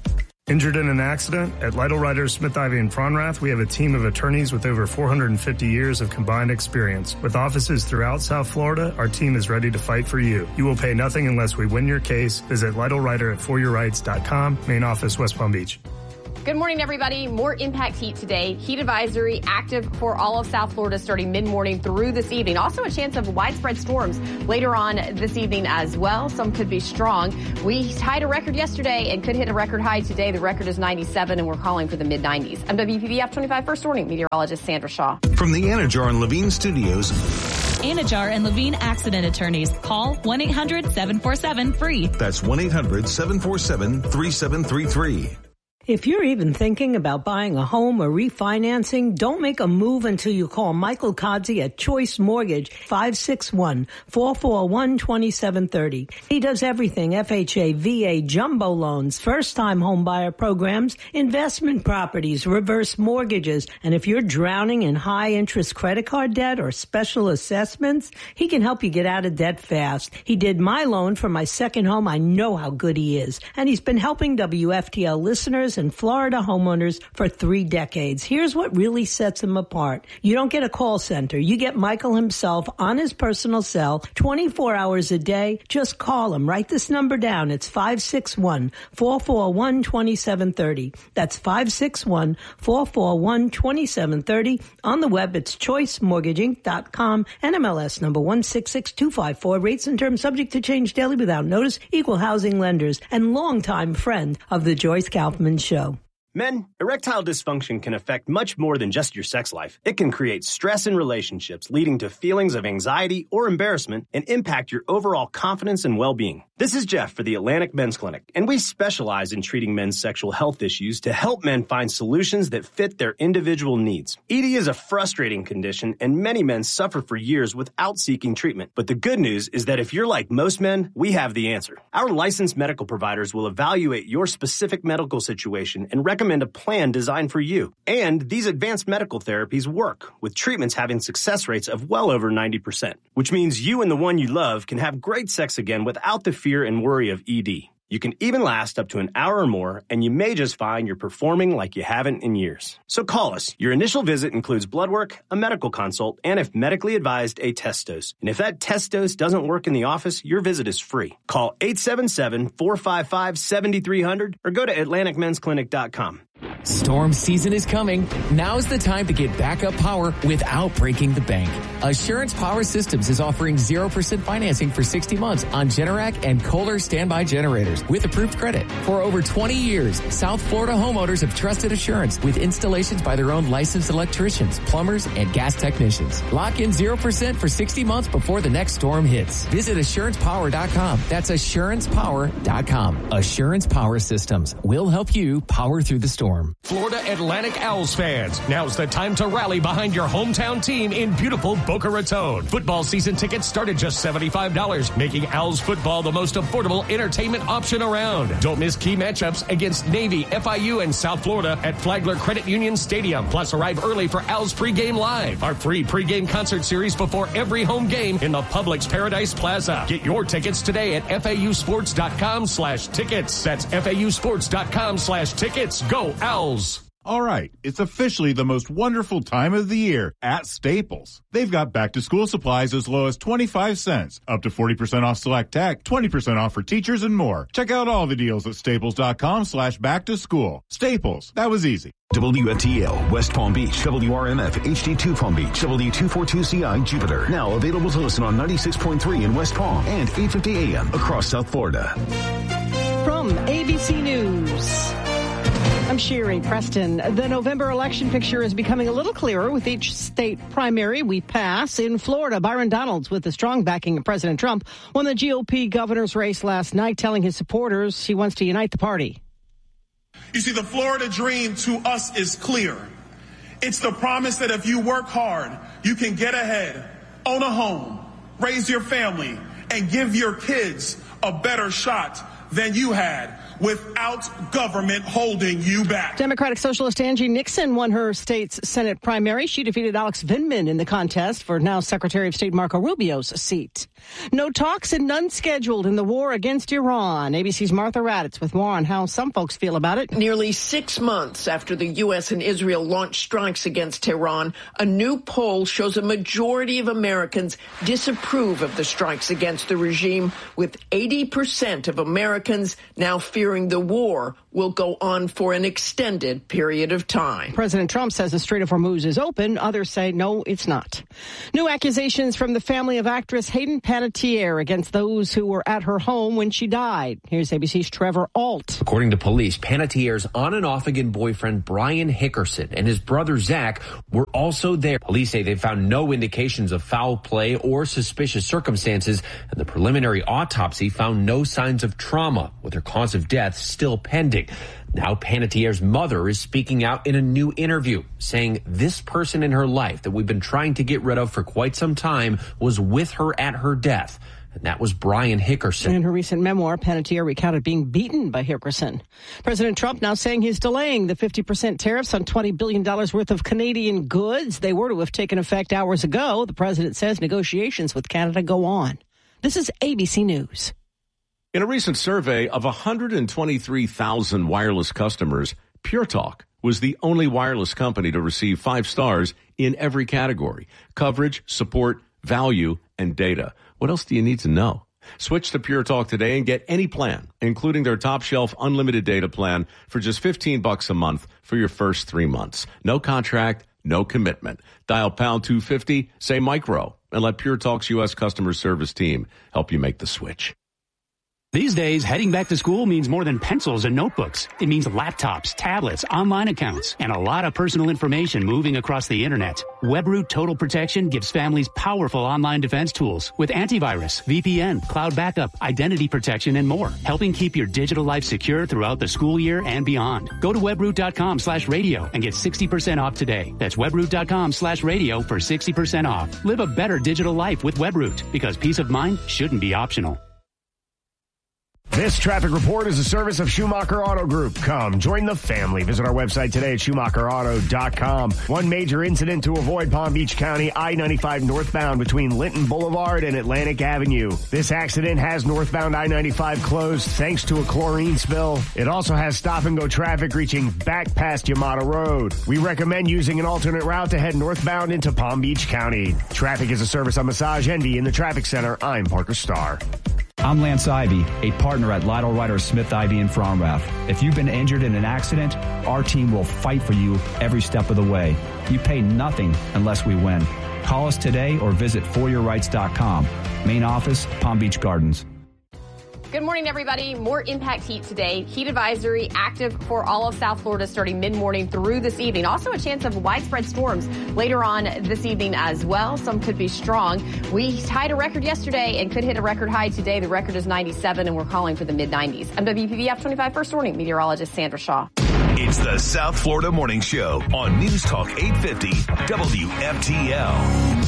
Injured in an accident? At Lytle Riders Smith Ivy and Fronrath, we have a team of attorneys with over four hundred fifty years of combined experience. With offices throughout South Florida, our team is ready to fight for you. You will pay nothing unless we win your case. Visit Lytle Rider at for your rights dot com, main office, West Palm Beach. Good morning, everybody. More impact heat today. Heat advisory active for all of South Florida starting mid-morning through this evening. Also a chance of widespread storms later on this evening as well. Some could be strong. We tied a record yesterday and could hit a record high today. The record is ninety-seven, and we're calling for the mid nineties. I'm W P B F twenty-five First Warning meteorologist Sandra Shaw. From the Anajar and Levine Studios. Anajar and Levine Accident Attorneys. Call one eight hundred seven four seven free. That's one eight hundred seven four seven three seven three three. If you're even thinking about buying a home or refinancing, don't make a move until you call Michael Kodzi at Choice Mortgage, five six one, four four one, two seven three zero. He does everything: F H A, V A, jumbo loans, first-time home buyer programs, investment properties, reverse mortgages. And if you're drowning in high-interest credit card debt or special assessments, he can help you get out of debt fast. He did my loan for my second home. I know how good he is. And he's been helping W F T L listeners and Florida homeowners for three decades. Here's what really sets him apart. You don't get a call center. You get Michael himself on his personal cell twenty-four hours a day. Just call him. Write this number down. It's five six one, four four one, two seven three zero. That's five six one, four four one, two seven three zero. On the web, it's choice mortgage inc dot com. N M L S number one six six two five four. Rates and terms subject to change daily without notice. Equal housing lenders and longtime friend of the Joyce Kaufman Show. Men, erectile dysfunction can affect much more than just your sex life. It can create stress in relationships, leading to feelings of anxiety or embarrassment, and impact your overall confidence and well-being. This is Jeff for the Atlantic Men's Clinic, and we specialize in treating men's sexual health issues to help men find solutions that fit their individual needs. E D is a frustrating condition, and many men suffer for years without seeking treatment. But the good news is that if you're like most men, we have the answer. Our licensed medical providers will evaluate your specific medical situation and recommend a plan designed for you. And these advanced medical therapies work, with treatments having success rates of well over ninety percent, which means you and the one you love can have great sex again without the fear and worry of E D. You can even last up to an hour or more, and you may just find you're performing like you haven't in years. So call us. Your initial visit includes blood work, a medical consult, and if medically advised, a test dose. And if that test dose doesn't work in the office, your visit is free. Call eight seven seven, four five five, seven three zero zero or go to atlantic men's clinic dot com. Storm season is coming. Now's the time to get backup power without breaking the bank. Assurance Power Systems is offering zero percent financing for sixty months on Generac and Kohler standby generators with approved credit. For over twenty years, South Florida homeowners have trusted Assurance with installations by their own licensed electricians, plumbers, and gas technicians. Lock in zero percent for sixty months before the next storm hits. Visit assurance power dot com. That's assurance power dot com. Assurance Power Systems will help you power through the storm. Florida Atlantic Owls fans, now's the time to rally behind your hometown team in beautiful Boca Raton. Football season tickets start at just seventy-five dollars, making Owls football the most affordable entertainment option around. Don't miss key matchups against Navy, F I U, and South Florida at Flagler Credit Union Stadium. Plus, arrive early for Owls Pregame Live, our free pregame concert series before every home game in the Publix Paradise Plaza. Get your tickets today at F A U sports dot com slash tickets. That's F A U sports dot com slash tickets. Go Owls. All right, it's officially the most wonderful time of the year at Staples. They've got back-to-school supplies as low as twenty-five cents, up to forty percent off select tech, twenty percent off for teachers, and more. Check out all the deals at staples dot com slash back to school. Staples, that was easy. W F T L, West Palm Beach, W R M F, H D two Palm Beach, W two forty-two C I, Jupiter. Now available to listen on ninety-six point three in West Palm and eight fifty A M across South Florida. From A B C News, I'm Sherry Preston. The November election picture is becoming a little clearer with each state primary we pass. In Florida, Byron Donalds, with the strong backing of President Trump, won the G O P governor's race last night, telling his supporters he wants to unite the party. You see, the Florida dream to us is clear. It's the promise that if you work hard, you can get ahead, own a home, raise your family, and give your kids a better shot than you had without government holding you back. Democratic Socialist Angie Nixon won her state's Senate primary. She defeated Alex Vindman in the contest for now Secretary of State Marco Rubio's seat. No talks and none scheduled in the war against Iran. A B C's Martha Raddatz with more on how some folks feel about it. Nearly six months after the U S and Israel launched strikes against Tehran, a new poll shows a majority of Americans disapprove of the strikes against the regime, with eighty percent of Americans now fearing the war will go on for an extended period of time. President Trump says the Strait of Hormuz is open. Others say, no, it's not. New accusations from the family of actress Hayden Panettiere against those who were at her home when she died. Here's A B C's Trevor Ault. According to police, Panettiere's on and off again boyfriend Brian Hickerson and his brother Zach were also there. Police say they found no indications of foul play or suspicious circumstances, and the preliminary autopsy found no signs of trauma, with her cause of death still pending. Now Panettiere's mother is speaking out in a new interview, saying this person in her life that we've been trying to get rid of for quite some time was with her at her death. And that was Brian Hickerson. In her recent memoir, Panettiere recounted being beaten by Hickerson. President Trump now saying he's delaying the fifty percent tariffs on twenty billion dollars worth of Canadian goods. They were to have taken effect hours ago. The president says negotiations with Canada go on. This is A B C News. In a recent survey of one hundred twenty-three thousand wireless customers, Pure Talk was the only wireless company to receive five stars in every category: coverage, support, value, and data. What else do you need to know? Switch to Pure Talk today and get any plan, including their top shelf unlimited data plan, for just fifteen bucks a month for your first three months. No contract, no commitment. Dial pound two fifty, say micro, and let Pure Talk's U S customer service team help you make the switch. These days, heading back to school means more than pencils and notebooks. It means laptops, tablets, online accounts, and a lot of personal information moving across the internet. WebRoot Total Protection gives families powerful online defense tools with antivirus, V P N, cloud backup, identity protection, and more, helping keep your digital life secure throughout the school year and beyond. Go to webroot.com slash radio and get sixty percent off today. That's webroot.com slash radio for sixty percent off. Live a better digital life with WebRoot, because peace of mind shouldn't be optional. This traffic report is a service of Schumacher Auto Group. Come, join the family. Visit our website today at schumacher auto dot com. One major incident to avoid: Palm Beach County, I ninety-five northbound between Linton Boulevard and Atlantic Avenue. This accident has northbound I ninety-five closed thanks to a chlorine spill. It also has stop-and-go traffic reaching back past Yamata Road. We recommend using an alternate route to head northbound into Palm Beach County. Traffic is a service of Massage Envy in the Traffic Center. I'm Parker Starr. I'm Lance Ivy, a partner at Lytle Ryder Smith Ivy in Front Rath. If you've been injured in an accident, our team will fight for you every step of the way. You pay nothing unless we win. Call us today or visit for your rights dot com. Main office, Palm Beach Gardens. Good morning, everybody. More impact heat today. Heat advisory active for all of South Florida starting mid-morning through this evening. Also a chance of widespread storms later on this evening as well. Some could be strong. We tied a record yesterday and could hit a record high today. The record is ninety-seven, and we're calling for the mid nineties. I'm W P B F twenty-five First Warning meteorologist Sandra Shaw. It's the South Florida Morning Show on News Talk eight fifty W F T L.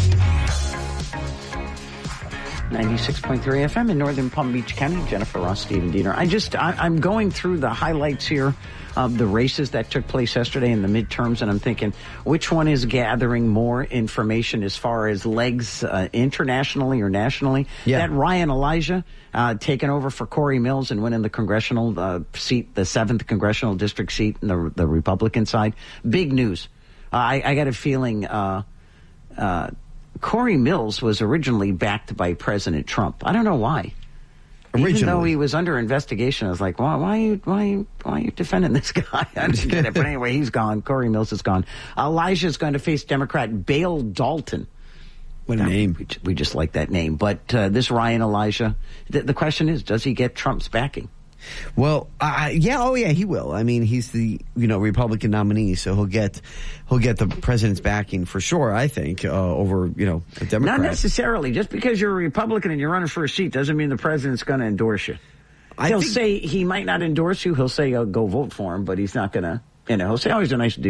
ninety-six point three F M in northern Palm Beach County. Jennifer Ross, Stephen Diener. I just, I, I'm going through the highlights here of the races that took place yesterday in the midterms, and I'm thinking, which one is gathering more information as far as legs uh, internationally or nationally? Yeah. That Ryan Elijah uh, taking over for Corey Mills and winning the congressional uh, seat, the seventh congressional district seat in the, the Republican side. Big news. Uh, I, I got a feeling... Uh, uh, Corey Mills was originally backed by President Trump. I don't know why. Originally. Even though he was under investigation, I was like, why, why, are, you, why, why are you defending this guy? I didn't get it. But anyway, he's gone. Corey Mills is gone. Elijah is going to face Democrat Bale Dalton. What a now, name. We, we just like that name. But uh, this Ryan Elijah, the, the question is, does he get Trump's backing? Well, uh, yeah, oh yeah, he will. I mean, he's the you know Republican nominee, so he'll get he'll get the president's backing for sure. I think uh, over you know a Democrat. Not necessarily. Just because you're a Republican and you're running for a seat doesn't mean the president's going to endorse you. I he'll think, say he might not endorse you. He'll say, "I'll go vote for him," but he's not going to. You know, he'll say, "Oh, he's a nice dude."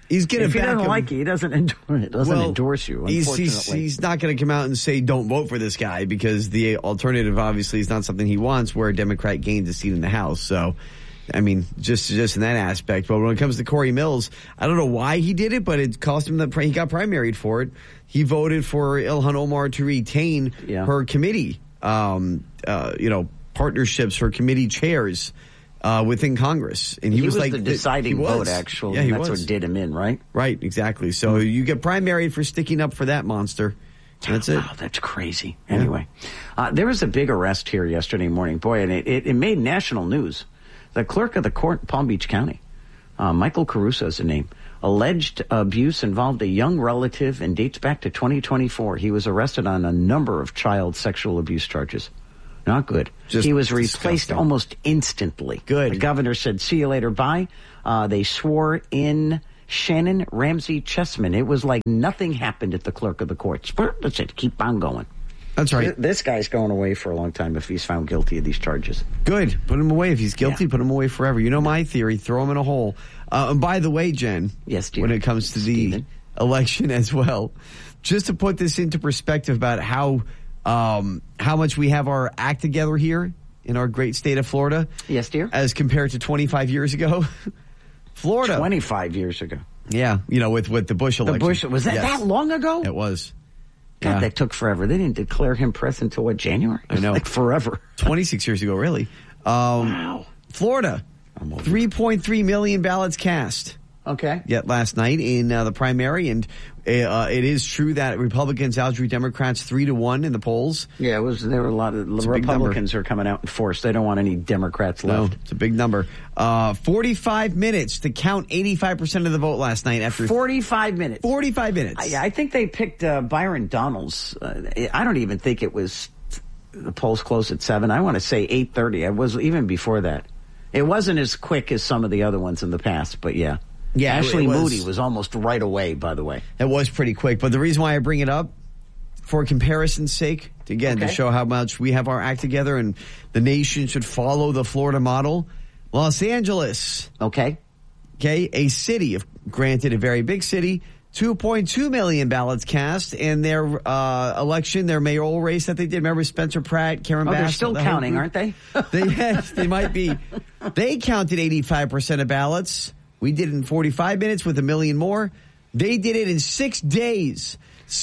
He's going to If he back doesn't him. like you, he doesn't endorse, doesn't Well, endorse you, he's, unfortunately. he's, he's not going to come out and say don't vote for this guy because the alternative obviously is not something he wants where a Democrat gains a seat in the House. So, I mean, just just in that aspect. But when it comes to Corey Mills, I don't know why he did it, but it cost him the he got primaried for it. He voted for Ilhan Omar to retain Yeah. her committee, um, uh, you know, partnerships, her committee chairs. Uh, within Congress, and he, He was, was like the deciding he was. vote, actually. Yeah, and he that's was. what did him in, right? Right, exactly. So you get primaried for sticking up for that monster. That's it. Wow, that's crazy. Anyway, uh, there was a big arrest here yesterday morning. Boy, and it, it, it made national news. The clerk of the court in Palm Beach County, uh, Michael Caruso is the name, alleged abuse involved a young relative and dates back to twenty twenty-four. He was arrested on a number of child sexual abuse charges. Not good. Just he was replaced disgusting. almost instantly. Good. The governor said, see you later, bye. Uh, they swore in Shannon Ramsey Chessman. It was like nothing happened at the clerk of the courts. That's it. Keep on going. That's right. Th- This guy's going away for a long time if he's found guilty of these charges. Good. Put him away. If he's guilty, Yeah. put him away forever. You know my theory. Throw him in a hole. Uh, and by the way, Jen. Yes, dear. When it comes to the Steven. election as well, just to put this into perspective about how um, how much we have our act together here in our great state of Florida. Yes, dear. As compared to twenty-five years ago. Florida. twenty-five years ago. Yeah. You know, with, with the Bush The election. Bush, was that Yes. that long ago? It was. God, Yeah. that took forever. They didn't declare him president until what, January? I know. Like forever. twenty-six years ago, really. Um, Wow. Florida. three point three million ballots cast. Okay. Yet last night in uh, the primary, and uh, it is true that Republicans outdrew Democrats three to one in the polls. Yeah, it was. There were a lot of It's a big Republicans are coming out in force. They don't want any Democrats No, left. it's a big number. Uh, forty-five minutes to count eighty-five percent of the vote last night. After forty-five minutes. forty-five minutes. I, I think they picked uh, Byron Donalds. Uh, I don't even think it was the polls closed at seven. I want to say eight thirty. It was even before that. It wasn't as quick as some of the other ones in the past, but yeah. Yeah, Ashley it was- Moody was almost right away, by the way. It was pretty quick, but the reason why I bring it up, for comparison's sake, again, to Okay. show how much we have our act together and the nation should follow the Florida model. Los Angeles. Okay. Okay, a city, of granted a very big city, two point two million ballots cast in their uh, election, their mayoral race that they did. Remember Spencer Pratt, Karen Oh, Bass? they're still the whole counting, group? aren't they? they, yes, they might be. They counted eighty-five percent of ballots. We did it in forty-five minutes with a million more. They did it in six days.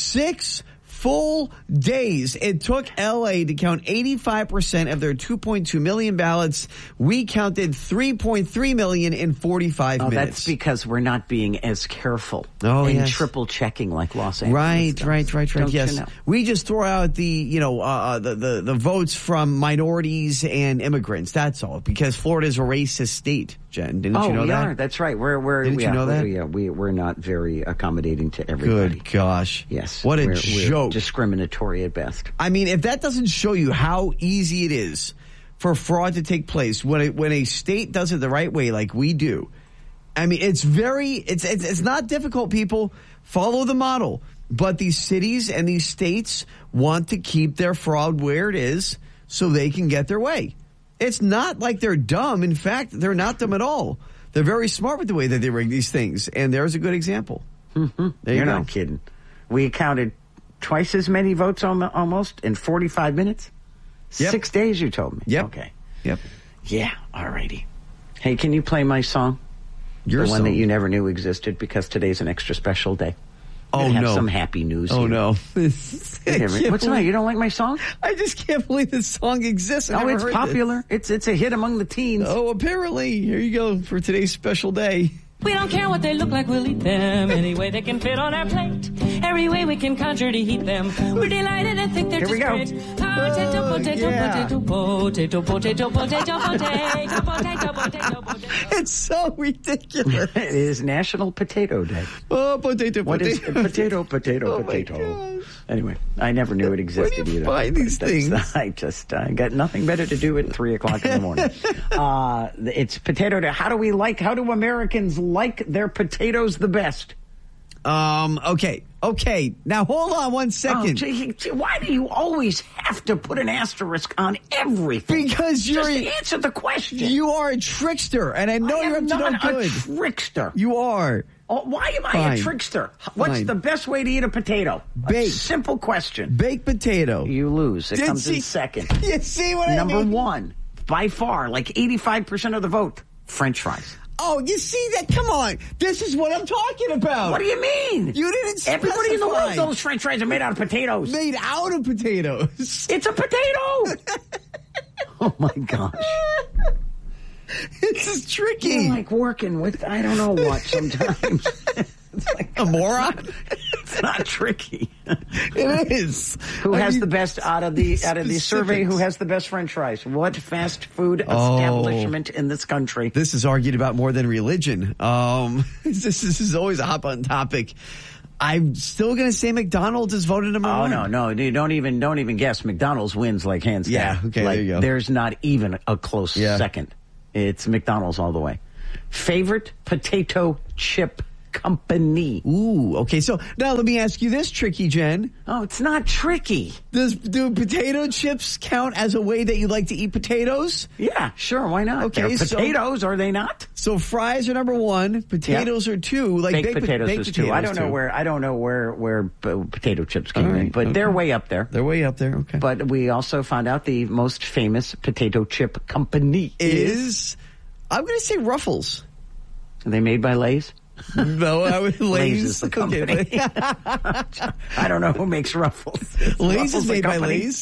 Six full days. It took L A to count eighty-five percent of their two point two million ballots. We counted three point three million in forty-five Oh, minutes. that's because we're not being as careful Oh, and yes. triple checking like Los Angeles. Right, does. right, right, right. Don't Yes, you know? we just throw out the you know uh, the, the the votes from minorities and immigrants. That's all because Florida is a racist state. Jen, didn't oh, you know we that? are. That's right. We're we're Didn't you yeah, know that? we- Yeah, we we're not very accommodating to everybody. Good gosh. Yes. What a we're, joke. We're discriminatory at best. I mean, if that doesn't show you how easy it is for fraud to take place when a, when a state does it the right way, like we do, I mean, it's very it's it's, it's not difficult. People follow the model, but these cities and these states want to keep their fraud where it is so they can get their way. It's not like they're dumb. In fact, they're not dumb at all. They're very smart with the way that they rig these things, and there's a good example. Mm-hmm. There You're you go. not kidding. We counted twice as many votes on the, almost in forty-five minutes. Yep. Six days, you told me. Yep. Okay. Yep. Yeah. Alrighty. Hey, can you play my song? Your the one song. that you never knew existed because today's an extra special day. Oh, We have no. some happy news Oh here. no! What's the matter? You don't like my song? I just can't believe this song exists. I Oh, never it's heard popular. It's it's a hit among the teens. this. Oh, apparently. Here you go for today's special day. We don't care what they look like, we'll eat them any way they can fit on our plate. Every way we can conjure to heat them. We're delighted and think they're Here we just go. great. Potato, potato, yeah. potato, potato, potato, potato, potato, potato, potato, potato. It's so ridiculous. It is National Potato Day. Oh, potato, What is potato. potato, potato, Oh, my potato? gosh. Anyway, I never knew it existed Where do you either. find these That's- things? I just I got nothing better to do at three o'clock in the morning. uh, it's Potato Day. How do we like? How do Americans like their potatoes the best? Um. Okay. Okay. Now hold on one Oh, second. gee, gee, why do you always have to put an asterisk on everything? Because you're just answer the question. You are a trickster, and I know I you're am up to not no a good. trickster. You are. Oh, why am I Fine. a trickster? What's Fine. the best way to eat a potato? Baked. A simple question. Baked potato. You lose. It Did comes see- in second. You see what I Number mean? one, by far, like eighty-five percent of the vote, French fries. Oh, you see that? Come on. This is what I'm talking about. What do you mean? You didn't Everybody in the world specify. knows French fries are made out of potatoes. Made out of potatoes. It's a potato. Oh, my gosh. This is tricky. You're like working with, I don't know what sometimes. It's like a moron. It's not tricky. It is. Who I has mean, the best out of the out of the survey? Who has the best French fries? What fast food Oh. establishment in this country? This is argued about more than religion. Um, this, this is always a hot button topic. I'm still going to say McDonald's is voted number Oh one. no, no! You don't even don't even guess. McDonald's wins like hands down. Yeah, okay, like, there you go. There's not even a close Yeah. second. It's McDonald's all the way. Favorite potato chip company? Ooh, okay. So now let me ask you this, Tricky Jen. Oh, it's not tricky. Does do potato chips count as a way that you like to eat potatoes? Yeah, sure. Why not? Okay, They're so- potatoes, are they not? So fries are number one. Potatoes are two. Like baked, baked, potatoes baked is two. I don't know too. where I don't know where where p- potato chips came All in, right, but okay. they're way up there. They're way up there. Okay. But we also found out the most famous potato chip company Is I'm going to say Ruffles. Are they made by Lay's? No, I would Lay's Lay's is the Okay, company. Lay- I don't know who makes Ruffles. Lay's Ruffles is the made by company? Lay's.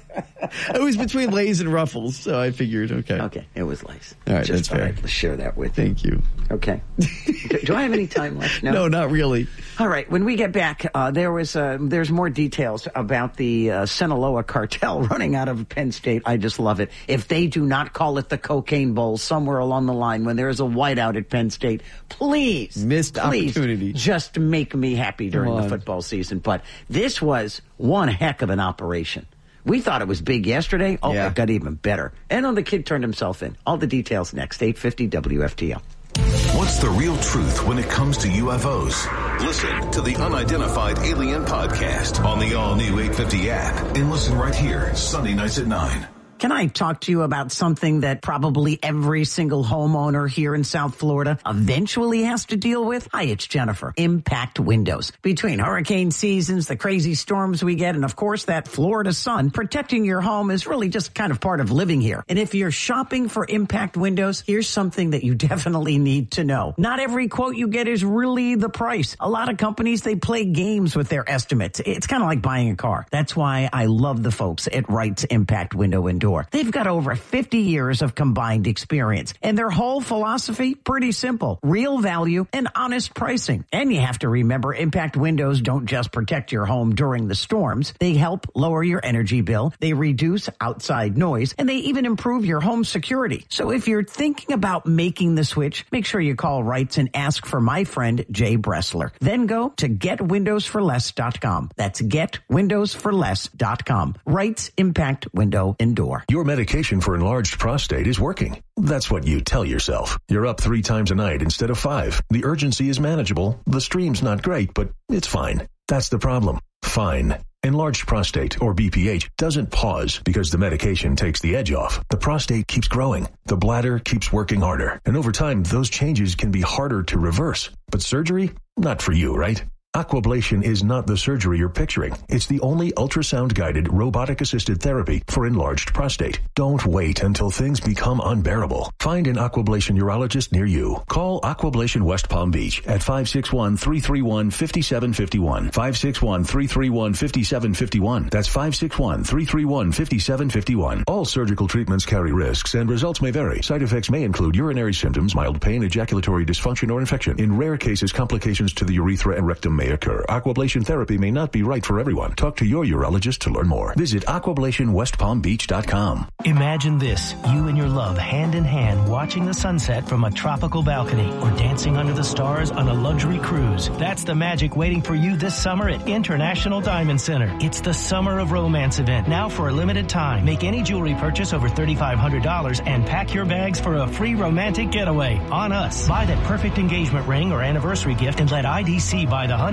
It was between Lay's and Ruffles, so I figured, okay. Okay, it was Lay's. All right, Just that's fair. thought I'd share that with you. Thank you. Okay. do, do I have any time left? No, not really. All right. When we get back, uh, there was uh, there's more details about the uh, Sinaloa cartel running out of Penn State. I just love it. If they do not call it the Cocaine Bowl somewhere along the line when there is a whiteout at Penn State, please, Missed please opportunity. just make me happy during Come the on. football season. But this was one heck of an operation. We thought it was big yesterday. Oh, Yeah. it got even better. And on the kid turned himself in. All the details next. eight fifty W F T L. What's the real truth when it comes to U F Os? Listen to the Unidentified Alien Podcast on the all-new eight fifty app and listen right here, Sunday nights at nine. Can I talk to you about something that probably every single homeowner here in South Florida eventually has to deal with? Hi, it's Jennifer. Impact Windows. Between hurricane seasons, the crazy storms we get, and of course that Florida sun, protecting your home is really just kind of part of living here. And if you're shopping for Impact Windows, here's something that you definitely need to know. Not every quote you get is really the price. A lot of companies, they play games with their estimates. It's kind of like buying a car. That's why I love the folks at Wright's Impact Window and Door. They've got over fifty years of combined experience, and their whole philosophy, pretty simple. Real value and honest pricing. And you have to remember, Impact Windows don't just protect your home during the storms. They help lower your energy bill, they reduce outside noise, and they even improve your home security. So if you're thinking about making the switch, make sure you call Wright's and ask for my friend Jay Bressler. Then go to get windows for less dot com. That's get windows for less dot com. Wright's Impact Window and Door. Your medication for enlarged prostate is working. That's what you tell yourself. You're up three times a night instead of five. The urgency is manageable. The stream's not great, but it's fine. That's the problem. Fine. Enlarged prostate, or B P H, doesn't pause because the medication takes the edge off. The prostate keeps growing. The bladder keeps working harder. And over time, those changes can be harder to reverse. But surgery? Not for you, right? Aquablation is not the surgery you're picturing. It's the only ultrasound-guided, robotic-assisted therapy for enlarged prostate. Don't wait until things become unbearable. Find an Aquablation urologist near you. Call Aquablation West Palm Beach at five six one, three three one, five seven five one. five six one, three three one, five seven five one. That's five six one, three three one, five seven five one. All surgical treatments carry risks, and results may vary. Side effects may include urinary symptoms, mild pain, ejaculatory dysfunction, or infection. In rare cases, complications to the urethra and rectum may occur. Aquablation therapy may not be right for everyone. Talk to your urologist to learn more. Visit aquablation west palm beach dot com. Imagine this, you and your love hand in hand watching the sunset from a tropical balcony or dancing under the stars on a luxury cruise. That's the magic waiting for you this summer at International Diamond Center. It's the Summer of Romance event, now for a limited time. Make any jewelry purchase over three thousand five hundred dollars and pack your bags for a free romantic getaway on us. Buy that perfect engagement ring or anniversary gift and let I D C buy the honey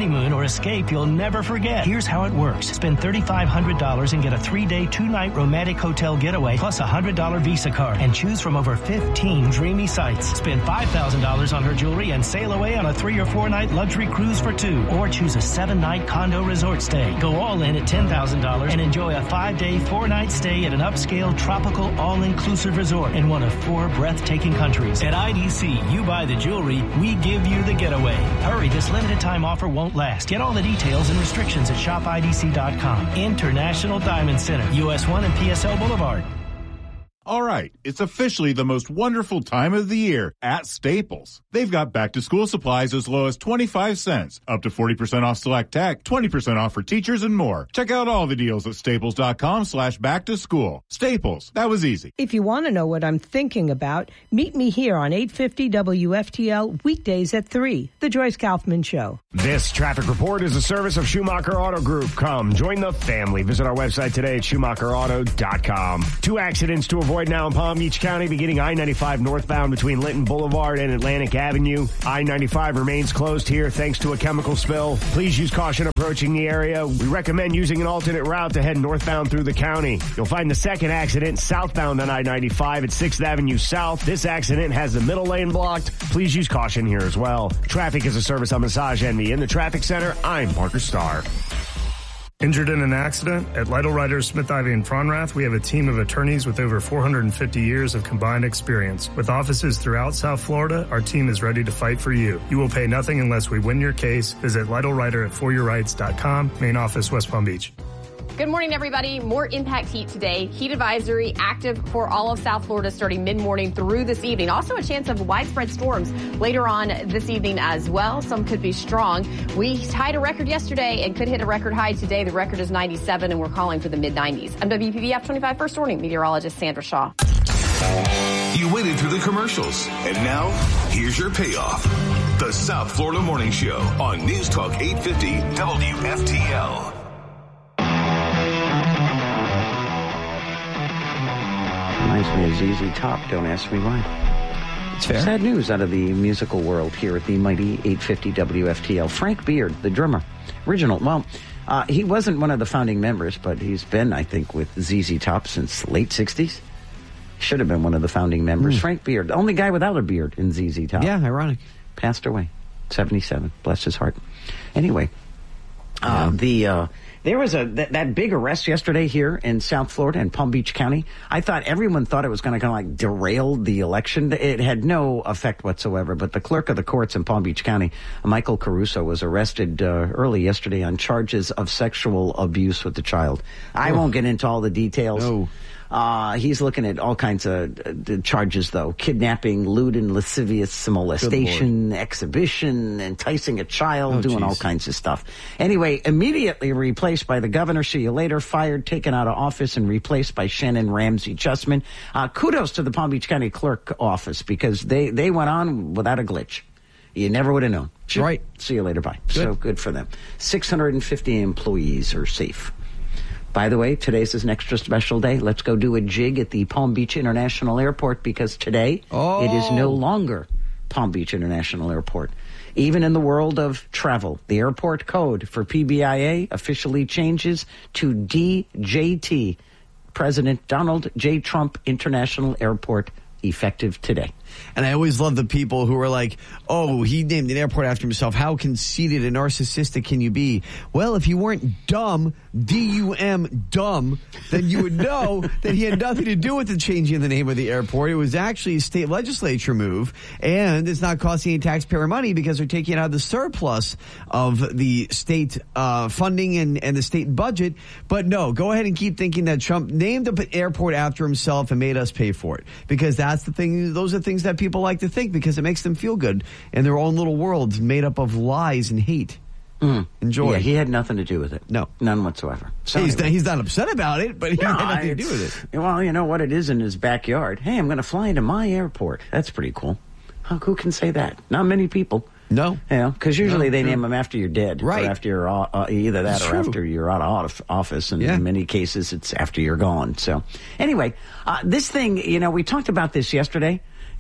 honeymoon or escape you'll never forget. Here's how it works. Spend three thousand five hundred dollars and get a three-day, two-night romantic hotel getaway plus a one hundred dollars Visa card and choose from over fifteen dreamy sites. Spend five thousand dollars on her jewelry and sail away on a three- or four-night luxury cruise for two. Or choose a seven-night condo resort stay. Go all in at ten thousand dollars and enjoy a five-day, four-night stay at an upscale, tropical, all-inclusive resort in one of four breathtaking countries. At I D C, you buy the jewelry, we give you the getaway. Hurry, this limited time offer won't last. Get all the details and restrictions at shop I D C dot com. International Diamond Center, U S one and P S L Boulevard. All right, it's officially the most wonderful time of the year at Staples. They've got back-to-school supplies as low as twenty-five cents, up to forty percent off select tech, twenty percent off for teachers, and more. Check out all the deals at staples dot com slash back to school. Staples, that was easy. If you want to know what I'm thinking about, meet me here on eight fifty W F T L weekdays at three, The Joyce Kaufman Show. This traffic report is a service of Schumacher Auto Group. Come, join the family. Visit our website today at schumacher auto dot com. Two accidents to avoid now in Palm Beach County, beginning I ninety-five northbound between Linton Boulevard and Atlantic Avenue. I ninety-five remains closed here thanks to a chemical spill. Please use caution approaching the area. We recommend using an alternate route to head northbound through the county. You'll find the second accident southbound on I ninety-five at sixth Avenue South. This accident has the middle lane blocked. Please use caution here as well. Traffic is a service on Massage Envy. In the Traffic Center, I'm Parker Starr. Injured in an accident? At Lytle Ryder, Smith Ivy, and Fronrath, we have a team of attorneys with over four hundred fifty years of combined experience. With offices throughout South Florida, our team is ready to fight for you. You will pay nothing unless we win your case. Visit Lytle Ryder at for your rights dot com, main office, West Palm Beach. Good morning, everybody. More impact heat today. Heat advisory active for all of South Florida starting mid-morning through this evening. Also a chance of widespread storms later on this evening as well. Some could be strong. We tied a record yesterday and could hit a record high today. The record is ninety-seven, and we're calling for the mid nineties. I'm W P B F twenty-five First Warning meteorologist Sandra Shaw. You waited through the commercials, and now here's your payoff. The South Florida Morning Show on News Talk eight fifty W F T L. Reminds me of Z Z Top, don't ask me why. It's fair. Sad news out of the musical world here at the mighty eight fifty W F T L. Frank Beard, the drummer, original. Well, uh, he wasn't one of the founding members, but he's been, I think, with Z Z Top since late sixties. Should have been one of the founding members. Mm. Frank Beard, the only guy without a beard in Z Z Top. Yeah, ironic. Passed away, seventy-seven. Bless his heart. Anyway, uh, yeah. the... Uh, There was a that, that big arrest yesterday here in South Florida in Palm Beach County. I thought everyone thought it was going to kind of like derail the election. It had no effect whatsoever. But the clerk of the courts in Palm Beach County, Michael Caruso, was arrested uh, early yesterday on charges of sexual abuse with the child. I oh. won't get into all the details. No. Uh, he's looking at all kinds of uh, charges, though. Kidnapping, lewd and lascivious molestation, exhibition, enticing a child, oh, doing geez. all kinds of stuff. Anyway, immediately replaced by the governor. See you later. Fired, taken out of office, and replaced by Shannon Ramsey Justman. Uh, kudos to the Palm Beach County Clerk Office, because they, they went on without a glitch. You never would have known. Right. See you later. Bye. Good. So good for them. six hundred fifty employees are safe. By the way, today's is an extra special day. Let's go do a jig at the Palm Beach International Airport, because today oh. it is no longer Palm Beach International Airport. Even in the world of travel, the airport code for P B I A officially changes to D J T, President Donald J. Trump International Airport, effective today. And I always love the people who are like, oh, he named an airport after himself. How conceited and narcissistic can you be? Well, if you weren't dumb, D U M, dumb, then you would know that he had nothing to do with the changing the name of the airport. It was actually a state legislature move, and it's not costing any taxpayer money because they're taking it out of the surplus of the state uh, funding and, and the state budget. But no, go ahead and keep thinking that Trump named the airport after himself and made us pay for it, because that's the thing. Those are things that people like to think, because it makes them feel good in their own little worlds made up of lies and hate. Mm. Enjoy. Yeah, he had nothing to do with it. No. None whatsoever. So he's, anyway. not, he's not upset about it, but he no, had nothing to do with it. Well, you know what it is in his backyard. Hey, I'm going to fly into my airport. That's pretty cool. How, who can say that? Not many people. No. Yeah, because usually no, they true. name them after you're dead. Right. Or after you're, uh, either that it's or true. after you're out of office. And yeah. in many cases, it's after you're gone. So anyway, uh, this thing, you know, we talked about this yesterday.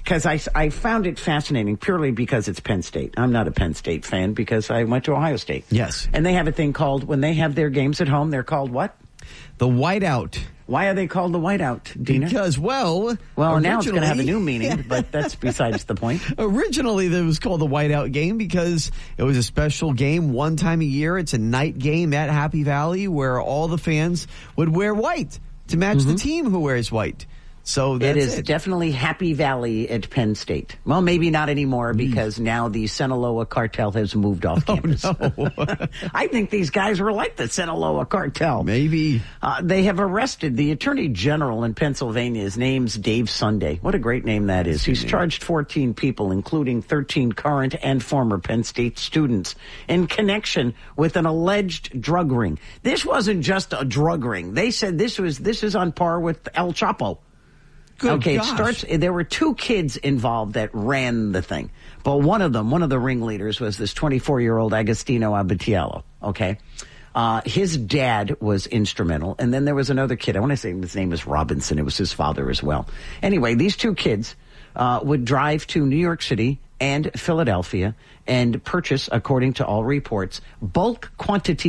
because I, I found it fascinating purely because it's Penn State. I'm not a Penn State fan because I went to Ohio State. Yes. And they have a thing called, when they have their games at home, they're called what? The whiteout. Why are they called the whiteout, Dina? Because, well... Well, now it's going to have a new meaning, but that's besides the point. Originally, it was called the whiteout game because it was a special game one time a year. It's a night game at Happy Valley where all the fans would wear white to match mm-hmm. the team who wears white. So that's it is it. definitely Happy Valley at Penn State. Well, maybe not anymore because mm. now the Sinaloa cartel has moved off campus. Oh, no. I think these guys were like the Sinaloa cartel. Maybe. Uh, they have arrested the Attorney General in Pennsylvania. His name's Dave Sunday. What a great name that is. He's charged fourteen people, including thirteen current and former Penn State students, in connection with an alleged drug ring. This wasn't just a drug ring. They said this was this is on par with El Chapo. Good okay, gosh. it starts. There were two kids involved that ran the thing, but one of them, one of the ringleaders, was this twenty-four-year-old Agostino Abatiello. Okay, uh, his dad was instrumental, and then there was another kid. I want to say his name was Robinson. It was his father as well. Anyway, these two kids uh, would drive to New York City and Philadelphia and purchase, according to all reports, bulk quantities